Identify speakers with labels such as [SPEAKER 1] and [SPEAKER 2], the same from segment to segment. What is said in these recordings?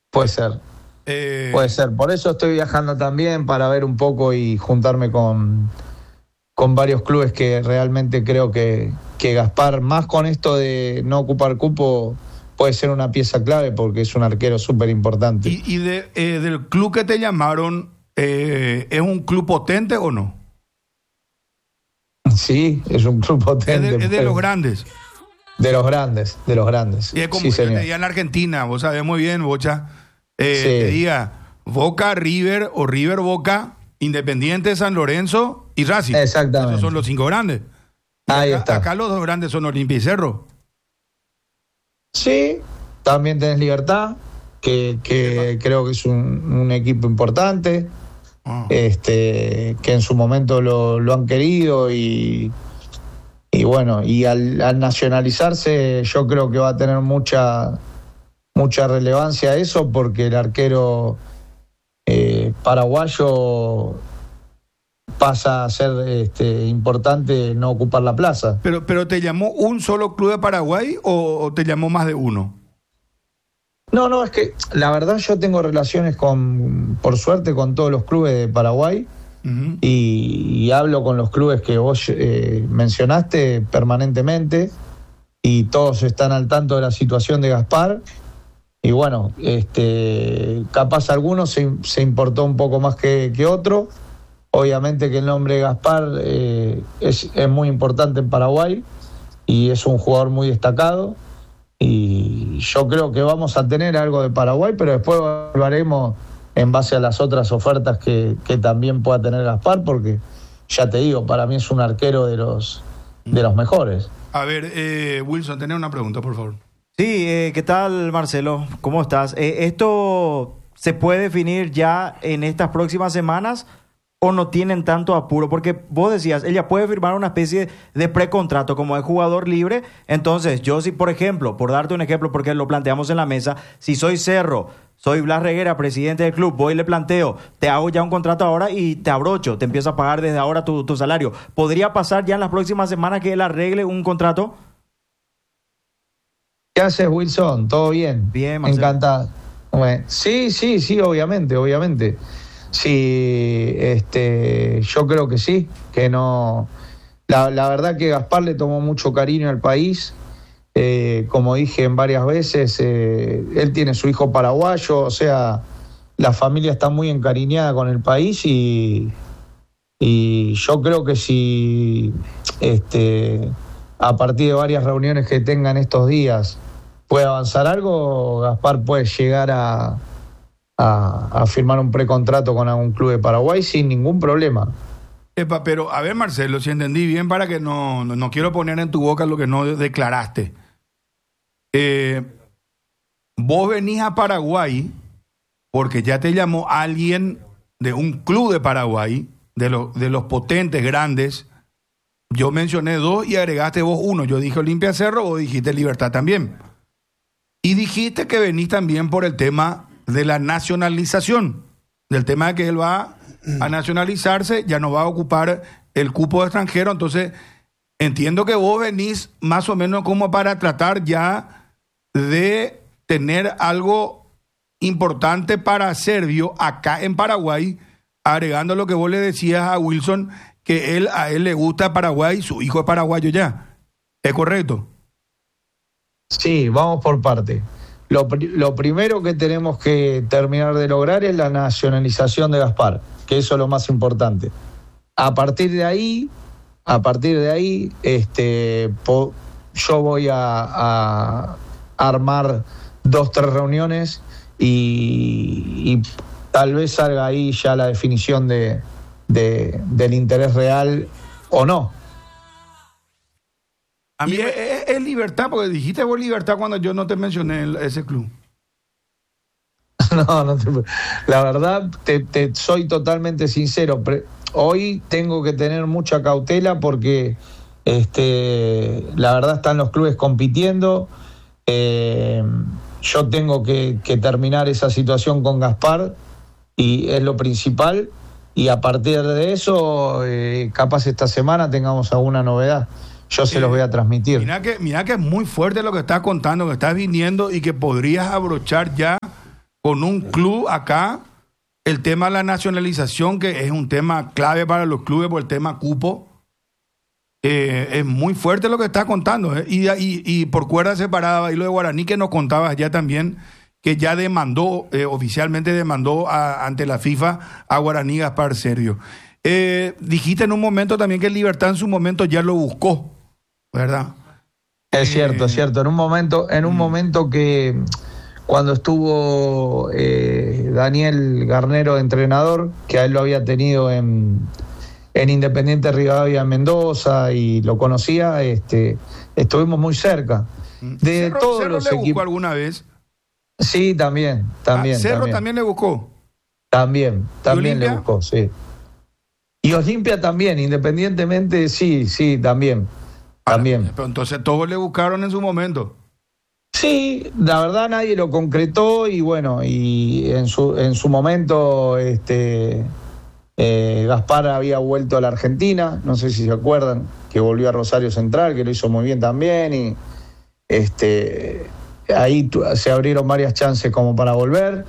[SPEAKER 1] Puede ser. Puede ser. Por eso estoy viajando también, para ver un poco y juntarme con varios clubes que realmente creo que Gaspar, más con esto de no ocupar cupo, puede ser una pieza clave porque es un arquero súper importante.
[SPEAKER 2] ¿Y del club que te llamaron, es un club potente o no?
[SPEAKER 1] Sí, es un club potente.
[SPEAKER 2] Es de los grandes.
[SPEAKER 1] De los grandes.
[SPEAKER 2] Y es como
[SPEAKER 1] sí,
[SPEAKER 2] yo te diga en Argentina, vos sabés muy bien, Bocha, te diga Boca, River o River, Boca, Independiente, San Lorenzo y Racing.
[SPEAKER 1] Exactamente.
[SPEAKER 2] Esos son los 5 grandes.
[SPEAKER 1] Ahí está.
[SPEAKER 2] Acá los 2 grandes son Olimpia y Cerro.
[SPEAKER 1] Sí, también tenés Libertad, que creo que es un equipo importante, que en su momento lo han querido y bueno, y al nacionalizarse yo creo que va a tener mucha relevancia eso, porque el arquero paraguayo pasa a ser importante no ocupar la plaza.
[SPEAKER 2] ¿Pero te llamó un solo club de Paraguay o te llamó más de uno?
[SPEAKER 1] No, es que la verdad yo tengo relaciones por suerte, con todos los clubes de Paraguay. Uh-huh. Y hablo con los clubes que vos mencionaste permanentemente, y todos están al tanto de la situación de Gaspar. Y bueno, capaz algunos se importó un poco más que otro. Obviamente que el nombre de Gaspar es muy importante en Paraguay y es un jugador muy destacado, y yo creo que vamos a tener algo de Paraguay, pero después evaluaremos en base a las otras ofertas que también pueda tener Gaspar, porque ya te digo, para mí es un arquero de los mejores.
[SPEAKER 2] A ver, Wilson, tenés una pregunta, por favor.
[SPEAKER 3] Sí, ¿qué tal, Marcelo? ¿Cómo estás? ¿Esto se puede definir ya en estas próximas semanas o no tienen tanto apuro? Porque vos decías, ella puede firmar una especie de precontrato como es jugador libre. Entonces, yo si, por ejemplo, por darte un ejemplo, porque lo planteamos en la mesa, si soy Cerro, soy Blas Reguera, presidente del club, voy y le planteo, te hago ya un contrato ahora y te abrocho, te empiezo a pagar desde ahora tu salario. ¿Podría pasar ya en las próximas semanas que él arregle un contrato?
[SPEAKER 1] ¿Qué haces, Wilson? ¿Todo bien?
[SPEAKER 3] Bien, Marcelo.
[SPEAKER 1] Encantado. Bueno, sí, obviamente. Sí, yo creo que sí, que no. La verdad que Gaspar le tomó mucho cariño al país. Como dije en varias veces, él tiene su hijo paraguayo, o sea, la familia está muy encariñada con el país, y yo creo que si a partir de varias reuniones que tengan estos días puede avanzar algo, Gaspar puede llegar a firmar un precontrato con algún club de Paraguay sin ningún problema.
[SPEAKER 2] Pero, a ver, Marcelo, si entendí bien, para que no quiero poner en tu boca lo que no declaraste. Vos venís a Paraguay porque ya te llamó alguien de un club de Paraguay, de los potentes, grandes. Yo mencioné 2 y agregaste vos 1. Yo dije Olimpia Cerro, vos dijiste Libertad también. Y dijiste que venís también por el tema de la nacionalización, del tema de que él va a nacionalizarse, ya no va a ocupar el cupo de extranjero. Entonces, entiendo que vos venís más o menos como para tratar ya de tener algo importante para Servio acá en Paraguay, agregando lo que vos le decías a Wilson, que a él le gusta Paraguay, su hijo es paraguayo ya. ¿Es correcto?
[SPEAKER 1] Sí, vamos por parte. Lo primero que tenemos que terminar de lograr es la nacionalización de Gaspar, que eso es lo más importante. A partir de ahí, yo voy a armar 2-3 reuniones y tal vez salga ahí ya la definición del interés real o no.
[SPEAKER 2] A mí es Libertad, porque dijiste vos Libertad cuando yo no te mencioné ese club.
[SPEAKER 1] La verdad, te soy totalmente sincero. Hoy tengo que tener mucha cautela porque la verdad están los clubes compitiendo. Yo tengo que terminar esa situación con Gaspar y es lo principal. Y a partir de eso, capaz esta semana tengamos alguna novedad. Yo se los voy a transmitir.
[SPEAKER 2] Mirá que es muy fuerte lo que estás contando, que estás viniendo y que podrías abrochar ya con un club acá, el tema de la nacionalización, que es un tema clave para los clubes por el tema cupo. Es muy fuerte lo que está contando, ¿eh? Y por cuerda separada, y lo de Guaraní que nos contabas ya también, que ya demandó, oficialmente demandó ante la FIFA a Guaraní Gaspar Servio. Dijiste en un momento también que Libertad en su momento ya lo buscó, ¿verdad?
[SPEAKER 1] Es cierto. En un momento que cuando estuvo Daniel Garnero de entrenador, que a él lo había tenido en Independiente Rivadavia Mendoza y lo conocía, estuvimos muy cerca. De
[SPEAKER 2] ¿Cerro,
[SPEAKER 1] todos
[SPEAKER 2] Cerro
[SPEAKER 1] los
[SPEAKER 2] le buscó
[SPEAKER 1] equipos.
[SPEAKER 2] alguna vez?
[SPEAKER 1] Sí, también.
[SPEAKER 2] ¿Cerro también le buscó?
[SPEAKER 1] También le buscó, sí. Y Olimpia también, independientemente, sí, también. También.
[SPEAKER 2] Pero entonces todos le buscaron en su momento.
[SPEAKER 1] Sí, la verdad nadie lo concretó y bueno, y en su momento Gaspar había vuelto a la Argentina, no sé si se acuerdan, que volvió a Rosario Central, que lo hizo muy bien también, y ahí se abrieron varias chances como para volver,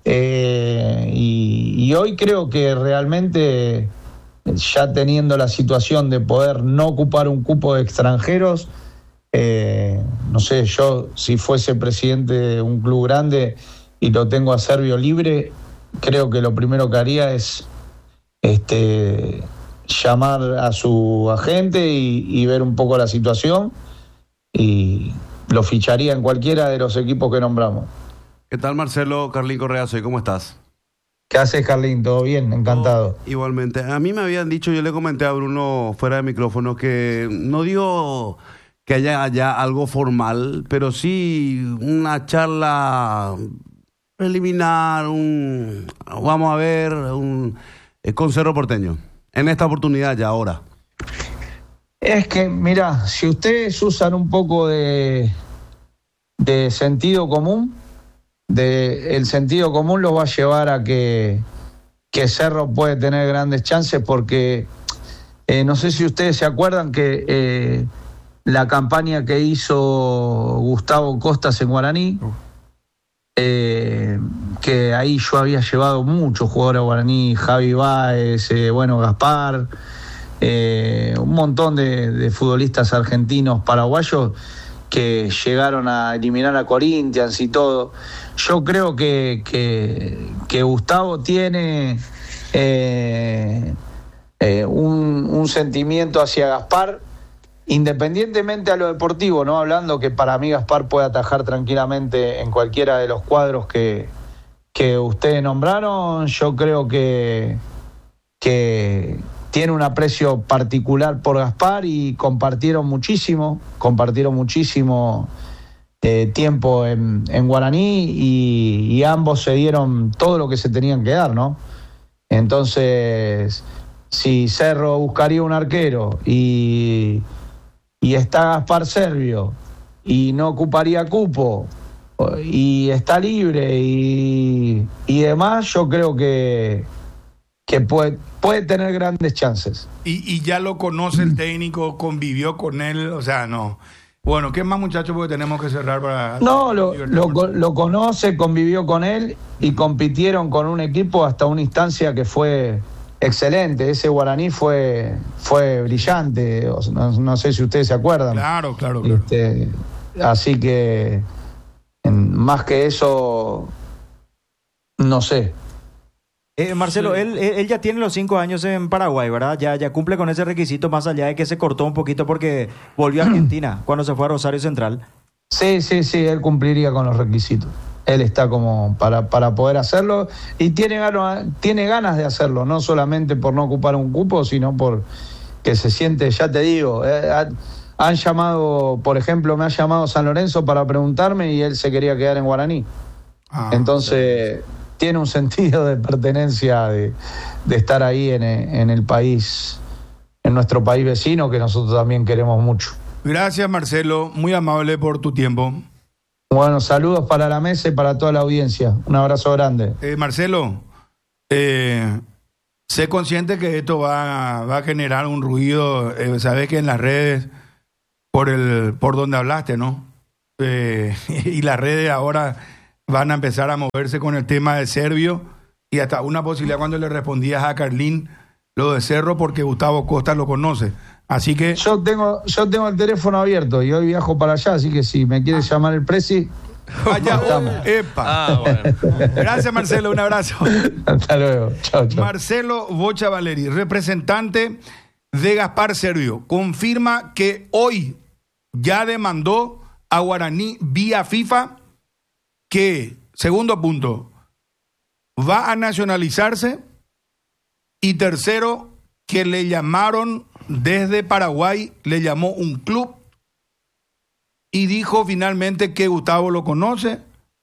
[SPEAKER 1] y hoy creo que realmente, ya teniendo la situación de poder no ocupar un cupo de extranjeros, no sé, yo si fuese presidente de un club grande y lo tengo a Servio libre, creo que lo primero que haría es llamar a su agente y ver un poco la situación, y lo ficharía en cualquiera de los equipos que nombramos.
[SPEAKER 4] ¿Qué tal, Marcelo? Carlín Correa soy, ¿cómo estás?
[SPEAKER 1] ¿Qué haces, Carlín? ¿Todo bien? Encantado.
[SPEAKER 4] Igualmente. A mí me habían dicho, yo le comenté a Bruno fuera de micrófono, que no digo que haya algo formal, pero sí una charla preliminar, vamos a ver, con Cerro Porteño. En esta oportunidad ya, ahora.
[SPEAKER 1] Es que, mirá, si ustedes usan un poco de sentido común, el sentido común los va a llevar a que Cerro puede tener grandes chances, porque no sé si ustedes se acuerdan que la campaña que hizo Gustavo Costas en Guaraní, que ahí yo había llevado muchos jugadores a Guaraní, Javi Báez, Gaspar, un montón de futbolistas argentinos, paraguayos, que llegaron a eliminar a Corinthians y todo. Yo creo que Gustavo tiene un sentimiento hacia Gaspar, independientemente a lo deportivo, ¿no? Hablando que para mí Gaspar puede atajar tranquilamente en cualquiera de los cuadros que ustedes nombraron. Yo creo que tiene un aprecio particular por Gaspar y compartieron muchísimo tiempo en Guaraní, y ambos se dieron todo lo que se tenían que dar, ¿no? Entonces, si Cerro buscaría un arquero y está Gaspar Servio y no ocuparía cupo y está libre y demás, yo creo que puede tener grandes chances.
[SPEAKER 2] Y ya lo conoce el técnico, convivió con él, o sea, no. Bueno, ¿qué más, muchachos? Porque tenemos que cerrar para...
[SPEAKER 1] No, lo conoce, convivió con él y compitieron con un equipo hasta una instancia que fue excelente. Ese Guaraní fue brillante, no sé si ustedes se acuerdan.
[SPEAKER 2] Claro.
[SPEAKER 1] Así que, más que eso, no sé.
[SPEAKER 3] Marcelo,
[SPEAKER 2] Sí.
[SPEAKER 3] él ya tiene los 5 años en Paraguay, ¿verdad? Ya cumple con ese requisito, más allá de que se cortó un poquito porque volvió a Argentina cuando se fue a Rosario Central.
[SPEAKER 1] Sí, él cumpliría con los requisitos. Él está como para poder hacerlo, y tiene ganas de hacerlo, no solamente por no ocupar un cupo, sino por que se siente, ya te digo, han llamado, por ejemplo, me ha llamado San Lorenzo para preguntarme y él se quería quedar en Guaraní. Entonces... tiene un sentido de pertenencia de estar ahí en el país, en nuestro país vecino, que nosotros también queremos mucho.
[SPEAKER 2] Gracias, Marcelo, muy amable por tu tiempo.
[SPEAKER 1] Bueno, saludos para la mesa y para toda la audiencia. Un abrazo grande.
[SPEAKER 2] Marcelo, sé consciente que esto va a generar un ruido, sabes que en las redes, por donde hablaste, ¿no? Y las redes ahora van a empezar a moverse con el tema de Servio y hasta una posibilidad cuando le respondías a Carlín lo de Cerro porque Gustavo Costa lo conoce. Así que...
[SPEAKER 1] Yo tengo el teléfono abierto y hoy viajo para allá, así que si me quieres llamar el presi...
[SPEAKER 2] Allá
[SPEAKER 1] estamos.
[SPEAKER 2] ¡Epa! Bueno. Gracias, Marcelo, un abrazo.
[SPEAKER 1] Hasta luego. Chao, chao.
[SPEAKER 2] Marcelo Bocha Valeri, representante de Gaspar Servio, confirma que hoy ya demandó a Guaraní vía FIFA que, segundo punto, va a nacionalizarse, y tercero, que le llamaron desde Paraguay, le llamó un club y dijo finalmente que Gustavo lo conoce.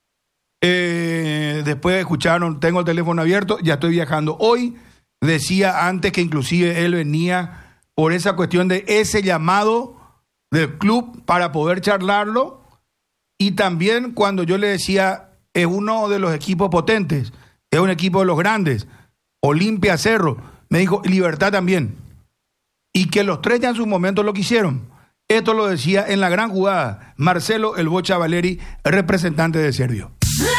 [SPEAKER 2] Después escucharon, tengo el teléfono abierto, ya estoy viajando. Hoy decía antes que inclusive él venía por esa cuestión de ese llamado del club para poder charlarlo, y también cuando yo le decía es uno de los equipos potentes, es un equipo de los grandes, Olimpia, Cerro, me dijo Libertad también, y que los tres ya en su momento lo quisieron. Esto lo decía en la gran jugada Marcelo El Bocha Valeri, representante de Servio.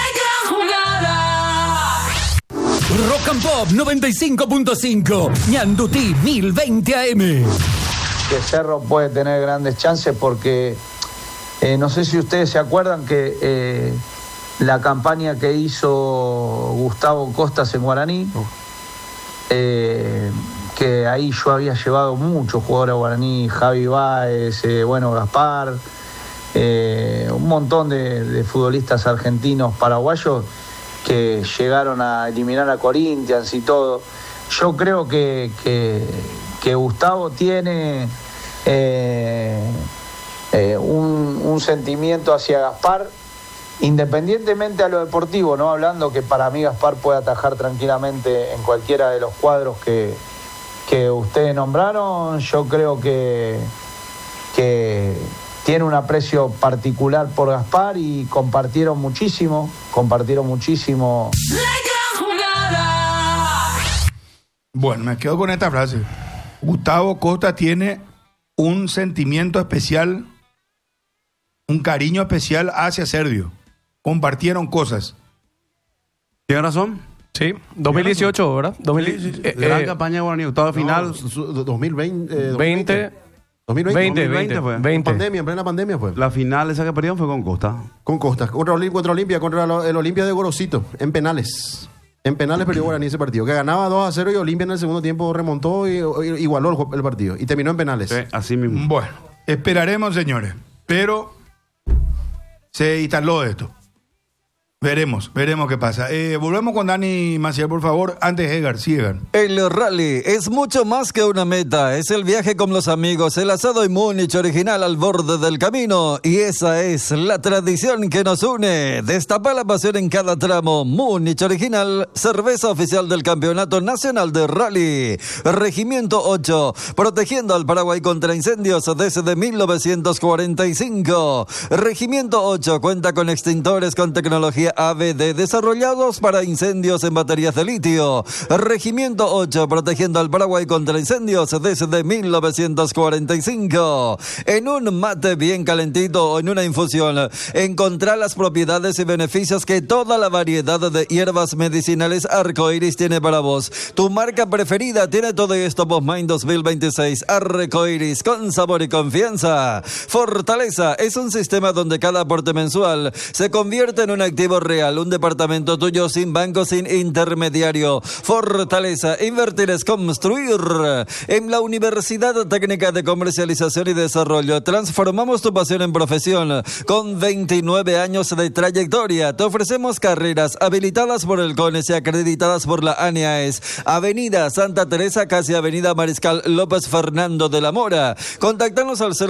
[SPEAKER 5] Rock and Pop 95.5, Ñandutí 1020 AM.
[SPEAKER 1] Que Cerro puede tener grandes chances porque no sé si ustedes se acuerdan que la campaña que hizo Gustavo Costas en Guaraní, que ahí yo había llevado muchos jugadores a Guaraní, Javi Báez, Gaspar, un montón de futbolistas argentinos, paraguayos, que llegaron a eliminar a Corinthians y todo. Yo creo que Gustavo tiene un sentimiento hacia Gaspar, independientemente a lo deportivo, no hablando que para mí Gaspar puede atajar tranquilamente en cualquiera de los cuadros que ustedes nombraron. Yo creo que tiene un aprecio particular por Gaspar y compartieron muchísimo.
[SPEAKER 2] Bueno, me quedo con esta frase. Gustavo Costa tiene un sentimiento especial, un cariño especial hacia Servio. Compartieron cosas.
[SPEAKER 4] ¿Tiene razón?
[SPEAKER 6] Sí, 2018, ¿verdad?
[SPEAKER 4] Gran campaña de Guaraní, octavo final.
[SPEAKER 6] 2020 fue.
[SPEAKER 7] En pandemia, en plena pandemia fue.
[SPEAKER 4] La final esa que perdieron fue con Costa.
[SPEAKER 7] Con Costa, contra Olimpia, contra el Olimpia de Gorosito, en penales. En penales perdió Guaraní ese partido, que ganaba 2-0 y Olimpia en el segundo tiempo remontó y igualó el partido. Y terminó en penales.
[SPEAKER 4] Sí, así mismo.
[SPEAKER 2] Bueno, esperaremos, señores. Pero se instaló esto. Veremos qué pasa. Volvemos con Dani Maciel, por favor. Antes, Edgar, sí, Edgar.
[SPEAKER 8] El rally es mucho más que una meta. Es el viaje con los amigos, el asado y Múnich original al borde del camino. Y esa es la tradición que nos une. Destapa la pasión en cada tramo. Múnich original, cerveza oficial del Campeonato Nacional de Rally. Regimiento 8, protegiendo al Paraguay contra incendios desde 1945. Regimiento 8 cuenta con extintores con tecnología ABD desarrollados para incendios en baterías de litio. Regimiento 8, protegiendo al Paraguay contra incendios desde 1945. En un mate bien calentito o en una infusión, encontrá las propiedades y beneficios que toda la variedad de hierbas medicinales Arcoiris tiene para vos. Tu marca preferida tiene todo esto Postmain 2026. Arcoiris, con sabor y confianza. Fortaleza es un sistema donde cada aporte mensual se convierte en un activo real, un departamento tuyo sin banco, sin intermediario. Fortaleza, invertir es construir. En la Universidad Técnica de Comercialización y Desarrollo transformamos tu pasión en profesión. Con 29 años de trayectoria te ofrecemos carreras habilitadas por el CONES y acreditadas por la ANEAES. Avenida Santa Teresa, casi Avenida Mariscal López Fernando de la Mora. Contactanos al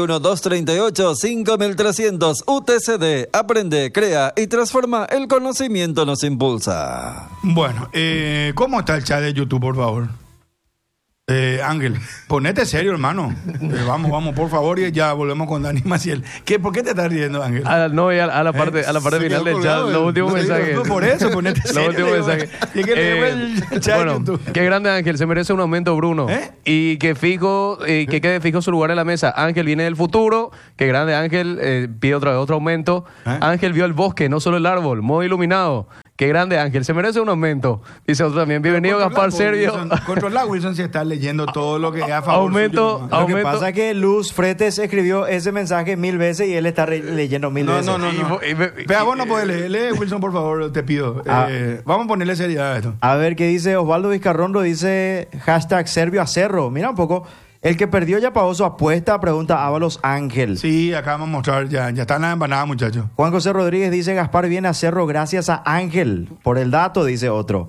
[SPEAKER 8] 021-238-5300. UTCD, aprende, crea y transforma. El conocimiento nos impulsa.
[SPEAKER 2] Bueno, ¿cómo está el chat de YouTube, por favor? Ángel, ponete serio, hermano. Vamos, por favor, y ya volvemos con Dani Maciel. ¿Por qué te estás riendo, Ángel?
[SPEAKER 6] A la parte final del chat, los últimos mensajes.
[SPEAKER 2] Por eso, ponete serio.
[SPEAKER 6] Los últimos mensajes. Bueno, qué grande Ángel, se merece un aumento, Bruno. Y que quede fijo su lugar en la mesa. Ángel viene del futuro. Qué grande Ángel, pide otro aumento. Ángel vio el bosque, no solo el árbol, modo iluminado. Qué grande Ángel, se merece un aumento. Dice otro también, bienvenido Gaspar Servio.
[SPEAKER 2] Controla, Wilson, si está leyendo todo lo que es a favor
[SPEAKER 3] aumento,
[SPEAKER 2] suyo.
[SPEAKER 3] Lo que pasa es que Luz Fretes escribió ese mensaje 1000 veces y él está leyendo 1000 veces.
[SPEAKER 2] No. Pero vos no podés leer. Lee, Wilson, por favor, te pido. Vamos a ponerle seriedad a esto.
[SPEAKER 3] A ver qué dice Osvaldo Vizcarrondo, dice hashtag Servio a Cerro. Mira un poco. El que perdió ya pagó su apuesta, pregunta Ábalos Ángel.
[SPEAKER 2] Sí, acá vamos a mostrar, ya están las empanadas, muchachos.
[SPEAKER 3] Juan José Rodríguez dice, Gaspar viene a Cerro gracias a Ángel. Por el dato, dice otro.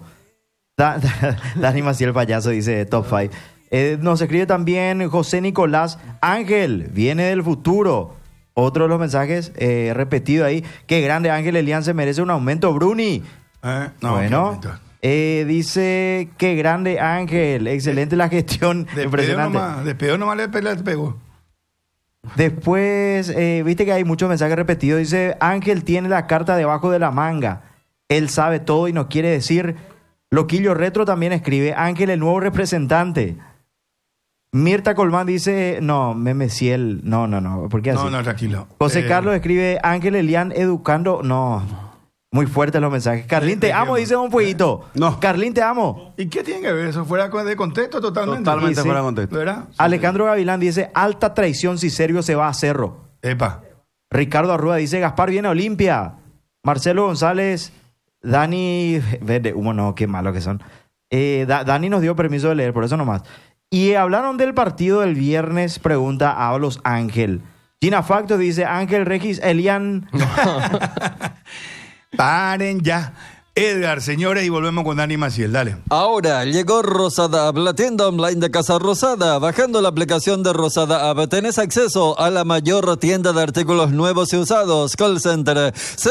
[SPEAKER 3] Dani Maciel Payaso dice top 5. Nos escribe también José Nicolás, Ángel viene del futuro. Otro de los mensajes repetido ahí. Qué grande Ángel Elian, se merece un aumento, Bruni. Bueno. Dice, qué grande Ángel, excelente la gestión, impresionante.
[SPEAKER 2] Despedió nomás le pegó.
[SPEAKER 3] Después, viste que hay muchos mensajes repetidos, dice, Ángel tiene la carta debajo de la manga, él sabe todo y nos quiere decir. Loquillo Retro también escribe, Ángel el nuevo representante. Mirta Colmán dice, no, Memeciel, no, ¿por qué así?
[SPEAKER 2] No, tranquilo.
[SPEAKER 3] José Carlos escribe, Ángel Elian educando, no. Muy fuertes los mensajes. Carlín, te amo, dice un fueguito.
[SPEAKER 4] No.
[SPEAKER 3] Carlín, te amo.
[SPEAKER 2] ¿Y qué tiene que ver eso? ¿Fuera de contexto totalmente?
[SPEAKER 4] Totalmente fuera de contexto.
[SPEAKER 2] ¿Verdad?
[SPEAKER 3] Alejandro Gavilán dice, alta traición si Servio se va a Cerro.
[SPEAKER 2] Epa.
[SPEAKER 3] Ricardo Arruda dice, Gaspar viene a Olimpia. Marcelo González, Dani... Verde, no, qué malo que son. Dani nos dio permiso de leer, por eso nomás. Y hablaron del partido del viernes, pregunta a Los Ángel. Gina Facto dice, Ángel Regis Elian...
[SPEAKER 2] Paren ya. Edgar, señores, y volvemos con Dani Maciel, dale.
[SPEAKER 8] Ahora llegó Rosada App, la tienda online de Casa Rosada. Bajando la aplicación de Rosada App, tenés acceso a la mayor tienda de artículos nuevos y usados. Call Center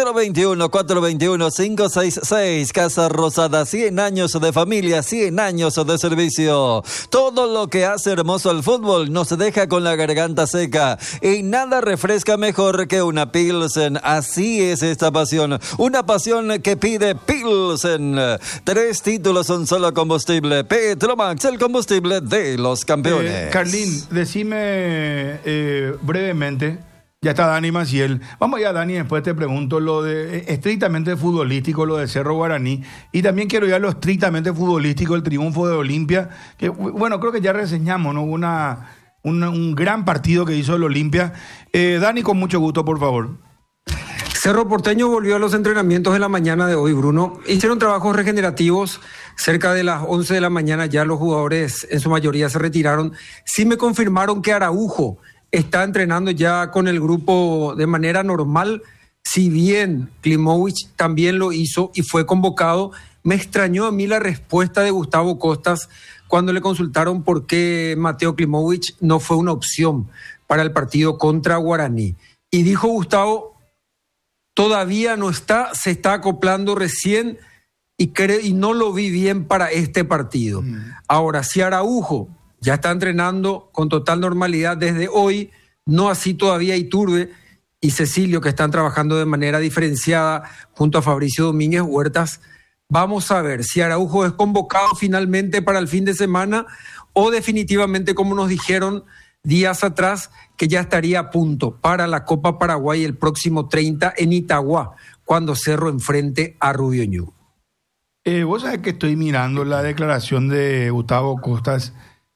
[SPEAKER 8] 021-421-566. Casa Rosada, 100 años de familia, 100 años de servicio. Todo lo que hace hermoso el fútbol nos deja con la garganta seca. Y nada refresca mejor que una Pilsen. Así es esta pasión. Una pasión que pide Pilsen. 3 títulos, un solo combustible. Petromax, el combustible de los campeones.
[SPEAKER 2] Carlín, decime brevemente. Ya está Dani Maciel. Vamos ya, Dani, después te pregunto lo de estrictamente futbolístico, lo de Cerro Guaraní. Y también quiero ir a lo estrictamente futbolístico, el triunfo de Olimpia. Que, bueno, creo que ya reseñamos, ¿no? Un gran partido que hizo el Olimpia. Dani, con mucho gusto, por favor.
[SPEAKER 9] Cerro Porteño volvió a los entrenamientos de la mañana de hoy, Bruno. Hicieron trabajos regenerativos. Cerca de las 11 de la mañana ya los jugadores en su mayoría se retiraron. Sí me confirmaron que Araujo está entrenando ya con el grupo de manera normal. Si bien Klimovich también lo hizo y fue convocado, me extrañó a mí la respuesta de Gustavo Costas cuando le consultaron por qué Mateo Klimovich no fue una opción para el partido contra Guaraní. Y dijo Gustavo, todavía no está, se está acoplando recién y no lo vi bien para este partido. Ahora, si Araujo ya está entrenando con total normalidad desde hoy, no así todavía Iturbe y Cecilio, que están trabajando de manera diferenciada junto a Fabricio Domínguez Huertas. Vamos a ver si Araujo es convocado finalmente para el fin de semana o definitivamente, como nos dijeron días atrás, que ya estaría a punto para la Copa Paraguay el próximo 30 en Itagua, cuando Cerro enfrente a Rubio Ñu.
[SPEAKER 2] Vos sabés que estoy mirando la declaración de Gustavo Costas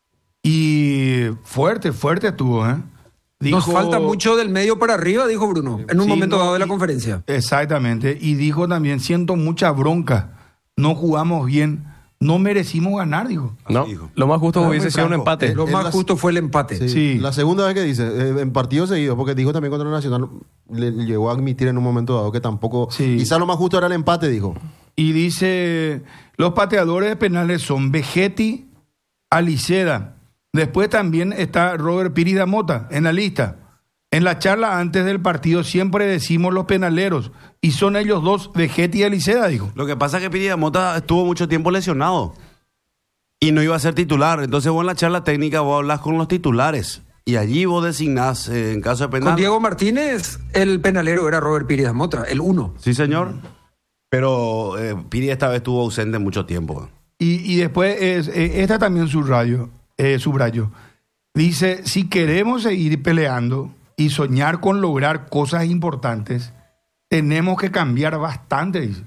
[SPEAKER 2] y fuerte estuvo, ¿eh? Dijo,
[SPEAKER 9] nos falta mucho del medio para arriba, dijo Bruno, en un momento dado de la conferencia.
[SPEAKER 2] Exactamente, y dijo también, siento mucha bronca, no jugamos bien, no merecimos ganar, dijo.
[SPEAKER 6] No, lo más justo hubiese sido un empate.
[SPEAKER 9] Lo más justo fue el empate.
[SPEAKER 7] Sí. La segunda vez que dice, en partido seguido, porque dijo también contra el Nacional, le llegó a admitir en un momento dado que tampoco, quizá lo más justo era el empate, dijo.
[SPEAKER 2] Y dice, los pateadores de penales son Vegetti, Aliceda. Después también está Robert Piri da Mota en la lista. En la charla antes del partido siempre decimos los penaleros. Y son ellos dos, Vegetti y Aliceda, dijo.
[SPEAKER 4] Lo que pasa es que Piri da Mota estuvo mucho tiempo lesionado. Y no iba a ser titular. Entonces vos en la charla técnica vos hablas con los titulares. Y allí vos designás, en caso de penal.
[SPEAKER 9] Con Diego Martínez, el penalero era Robert Pires Motra, el 1.
[SPEAKER 4] Sí, señor. Pero Piri esta vez estuvo ausente mucho tiempo.
[SPEAKER 2] Y después, esta también subrayo. Dice, si queremos seguir peleando y soñar con lograr cosas importantes, tenemos que cambiar bastante, dice.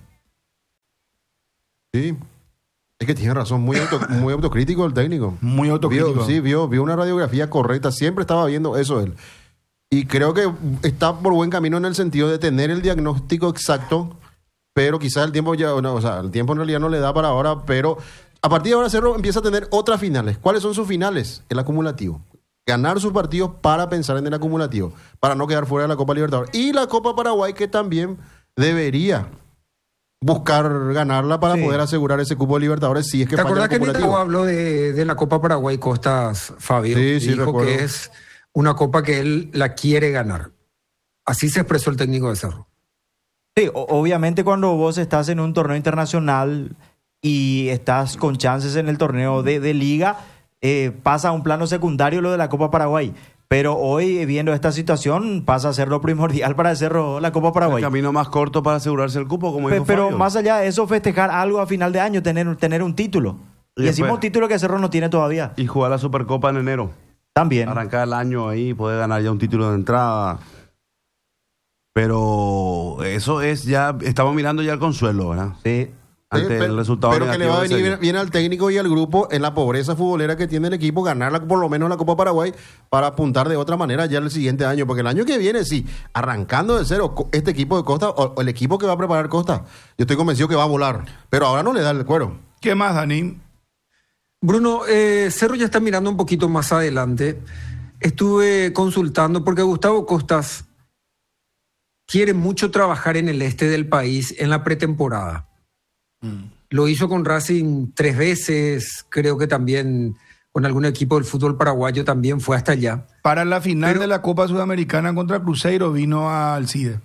[SPEAKER 7] Sí. Es que tiene razón, muy autocrítico el técnico.
[SPEAKER 2] Muy autocrítico.
[SPEAKER 7] Vio una radiografía correcta, siempre estaba viendo eso él. Y creo que está por buen camino en el sentido de tener el diagnóstico exacto, pero quizás el tiempo el tiempo en realidad no le da para ahora, pero a partir de ahora Cerro empieza a tener otras finales. ¿Cuáles son sus finales? El acumulativo. Ganar sus partidos para pensar en el acumulativo, para no quedar fuera de la Copa Libertadores. Y la Copa Paraguay, que también debería buscar ganarla para poder asegurar ese cupo de Libertadores si es que
[SPEAKER 9] ¿te
[SPEAKER 7] falla el
[SPEAKER 9] acordás que
[SPEAKER 7] acumulativo?
[SPEAKER 9] habló de la Copa Paraguay Costas, Fabio?
[SPEAKER 7] Sí,
[SPEAKER 9] dijo
[SPEAKER 7] recuerdo.
[SPEAKER 9] que es una copa que él la quiere ganar. Así se expresó el técnico de Cerro.
[SPEAKER 3] Sí, obviamente cuando vos estás en un torneo internacional y estás con chances en el torneo de liga, pasa a un plano secundario lo de la Copa Paraguay. Pero hoy, viendo esta situación, pasa a ser lo primordial para Cerro la Copa Paraguay.
[SPEAKER 4] El camino más corto para asegurarse el cupo, como dijo
[SPEAKER 3] Pero
[SPEAKER 4] Fabio.
[SPEAKER 3] más allá de eso, festejar algo a final de año, tener un título. Y encima
[SPEAKER 4] después-
[SPEAKER 3] un título que Cerro no tiene todavía.
[SPEAKER 4] Y jugar la Supercopa en enero.
[SPEAKER 3] También.
[SPEAKER 4] Arrancar el año ahí, poder ganar ya un título de entrada. Pero eso es ya, estamos mirando ya el consuelo, ¿verdad?
[SPEAKER 3] Sí.
[SPEAKER 4] Ante el resultado
[SPEAKER 7] pero que le va a
[SPEAKER 4] negativo
[SPEAKER 7] venir
[SPEAKER 4] de
[SPEAKER 7] bien al técnico y al grupo en la pobreza futbolera que tiene el equipo, ganar por lo menos la Copa Paraguay para apuntar de otra manera ya el siguiente año, porque el año que viene, sí, arrancando de cero, este equipo de Costa o el equipo que va a preparar Costa, yo estoy convencido que va a volar, pero ahora no le da el cuero.
[SPEAKER 2] ¿Qué más, Dani?
[SPEAKER 9] Bruno, Cerro ya está mirando un poquito más adelante. Estuve consultando porque Gustavo Costas quiere mucho trabajar en el este del país en la pretemporada. Lo hizo con Racing 3 veces, creo que también con algún equipo del fútbol paraguayo también fue hasta allá.
[SPEAKER 2] Para la final de la Copa Sudamericana contra Cruzeiro vino al CIDE.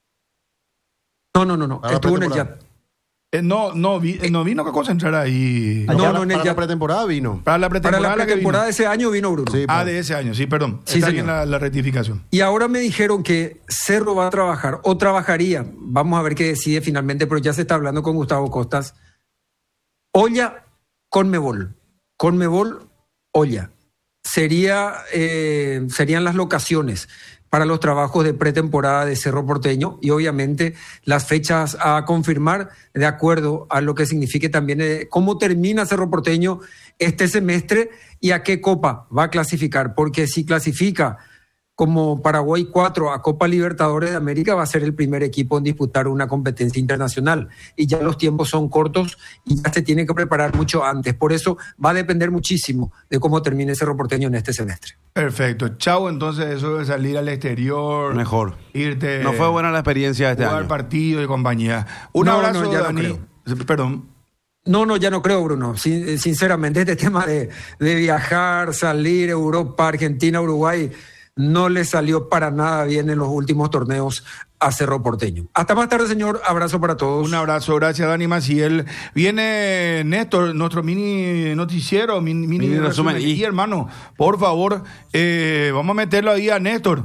[SPEAKER 9] No.
[SPEAKER 7] Para la
[SPEAKER 9] Estuvo en el
[SPEAKER 7] pretemporada.
[SPEAKER 9] YAT.
[SPEAKER 2] No vino que concentrar ahí.
[SPEAKER 9] No,
[SPEAKER 7] para,
[SPEAKER 9] en el
[SPEAKER 7] para
[SPEAKER 9] ya-
[SPEAKER 7] la pretemporada vino.
[SPEAKER 2] Para la
[SPEAKER 9] Para
[SPEAKER 2] pretemporada,
[SPEAKER 9] la
[SPEAKER 2] que vino.
[SPEAKER 9] pretemporada de ese año vino Bruno.
[SPEAKER 7] Sí,
[SPEAKER 2] De ese año, sí, perdón.
[SPEAKER 9] Sí,
[SPEAKER 2] Está
[SPEAKER 9] señor.
[SPEAKER 2] bien la rectificación.
[SPEAKER 9] Y ahora me dijeron que Cerro va a trabajar, o trabajaría, vamos a ver qué decide finalmente, pero ya se está hablando con Gustavo Costas. Olla, Conmebol. Conmebol, Olla. Serían las locaciones para los trabajos de pretemporada de Cerro Porteño y obviamente las fechas a confirmar de acuerdo a lo que signifique también cómo termina Cerro Porteño este semestre y a qué copa va a clasificar, porque si clasifica como Paraguay 4 a Copa Libertadores de América va a ser el primer equipo en disputar una competencia internacional y ya los tiempos son cortos y ya se tiene que preparar mucho antes, por eso va a depender muchísimo de cómo termine Cerro Porteño en este semestre.
[SPEAKER 2] Perfecto. Chau, entonces eso de salir al exterior.
[SPEAKER 4] Mejor.
[SPEAKER 2] Irte.
[SPEAKER 4] No fue buena la experiencia de este
[SPEAKER 2] jugar
[SPEAKER 4] año.
[SPEAKER 2] partido y compañía. Un
[SPEAKER 9] No,
[SPEAKER 2] abrazo,
[SPEAKER 9] ya no
[SPEAKER 2] Dani. Perdón.
[SPEAKER 9] No, ya no creo, Bruno. Sinceramente, este tema de viajar, salir, Europa, Argentina, Uruguay, no le salió para nada bien en los últimos torneos a Cerro Porteño. Hasta más tarde, señor. Abrazo para todos.
[SPEAKER 2] Un abrazo, gracias Dani Maciel. Viene Néstor, nuestro mini noticiero, mini resumen. Y hermano, por favor, vamos a meterlo ahí a Néstor,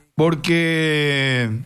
[SPEAKER 2] porque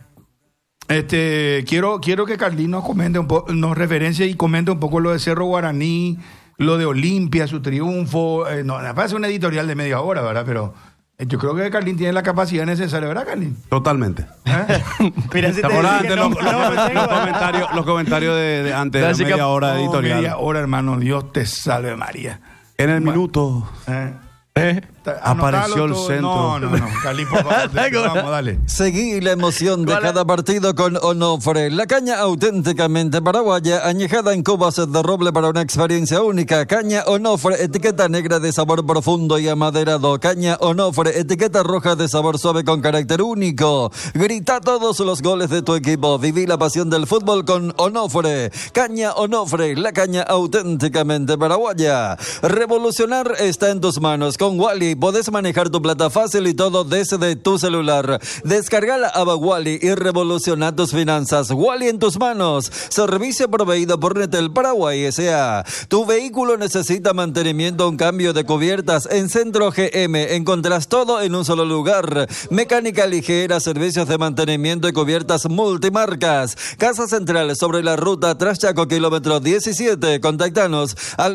[SPEAKER 2] quiero que Carlín nos comente nos referencie y comente un poco lo de Cerro Guaraní, lo de Olimpia, su triunfo. No, parece un editorial de media hora, ¿verdad? Pero yo creo que Carlín tiene la capacidad necesaria, ¿verdad, Carlín?
[SPEAKER 4] Totalmente.
[SPEAKER 3] Mira, si
[SPEAKER 4] ¿Te
[SPEAKER 3] te
[SPEAKER 4] acordás
[SPEAKER 3] dije
[SPEAKER 4] antes
[SPEAKER 3] que
[SPEAKER 4] los comentarios de antes de la media hora de editorial?
[SPEAKER 2] Media hora, hermano. Dios te salve, María.
[SPEAKER 4] En el minuto apareció el centro.
[SPEAKER 2] No, Carlín, por favor, vamos, dale.
[SPEAKER 8] Seguí la emoción de cada partido con Onofre, la caña auténticamente paraguaya, añejada en cubas de roble para una experiencia única. Caña Onofre, etiqueta negra de sabor profundo y amaderado. Caña Onofre, etiqueta roja de sabor suave con carácter único. Grita todos los goles de tu equipo. Viví la pasión del fútbol con Onofre. Caña Onofre, la caña auténticamente paraguaya. Revolucionar está en tus manos con Wally. podés manejar tu plata fácil y todo desde tu celular. Descarga la app Wally y revoluciona tus finanzas. Wally en tus manos. Servicio proveído por Netel Paraguay S.A. Tu vehículo necesita mantenimiento, un cambio de cubiertas. En Centro GM encontrás todo en un solo lugar. Mecánica ligera, servicios de mantenimiento y cubiertas multimarcas. Casa Central sobre la ruta Traschaco, kilómetro 17. Contactanos al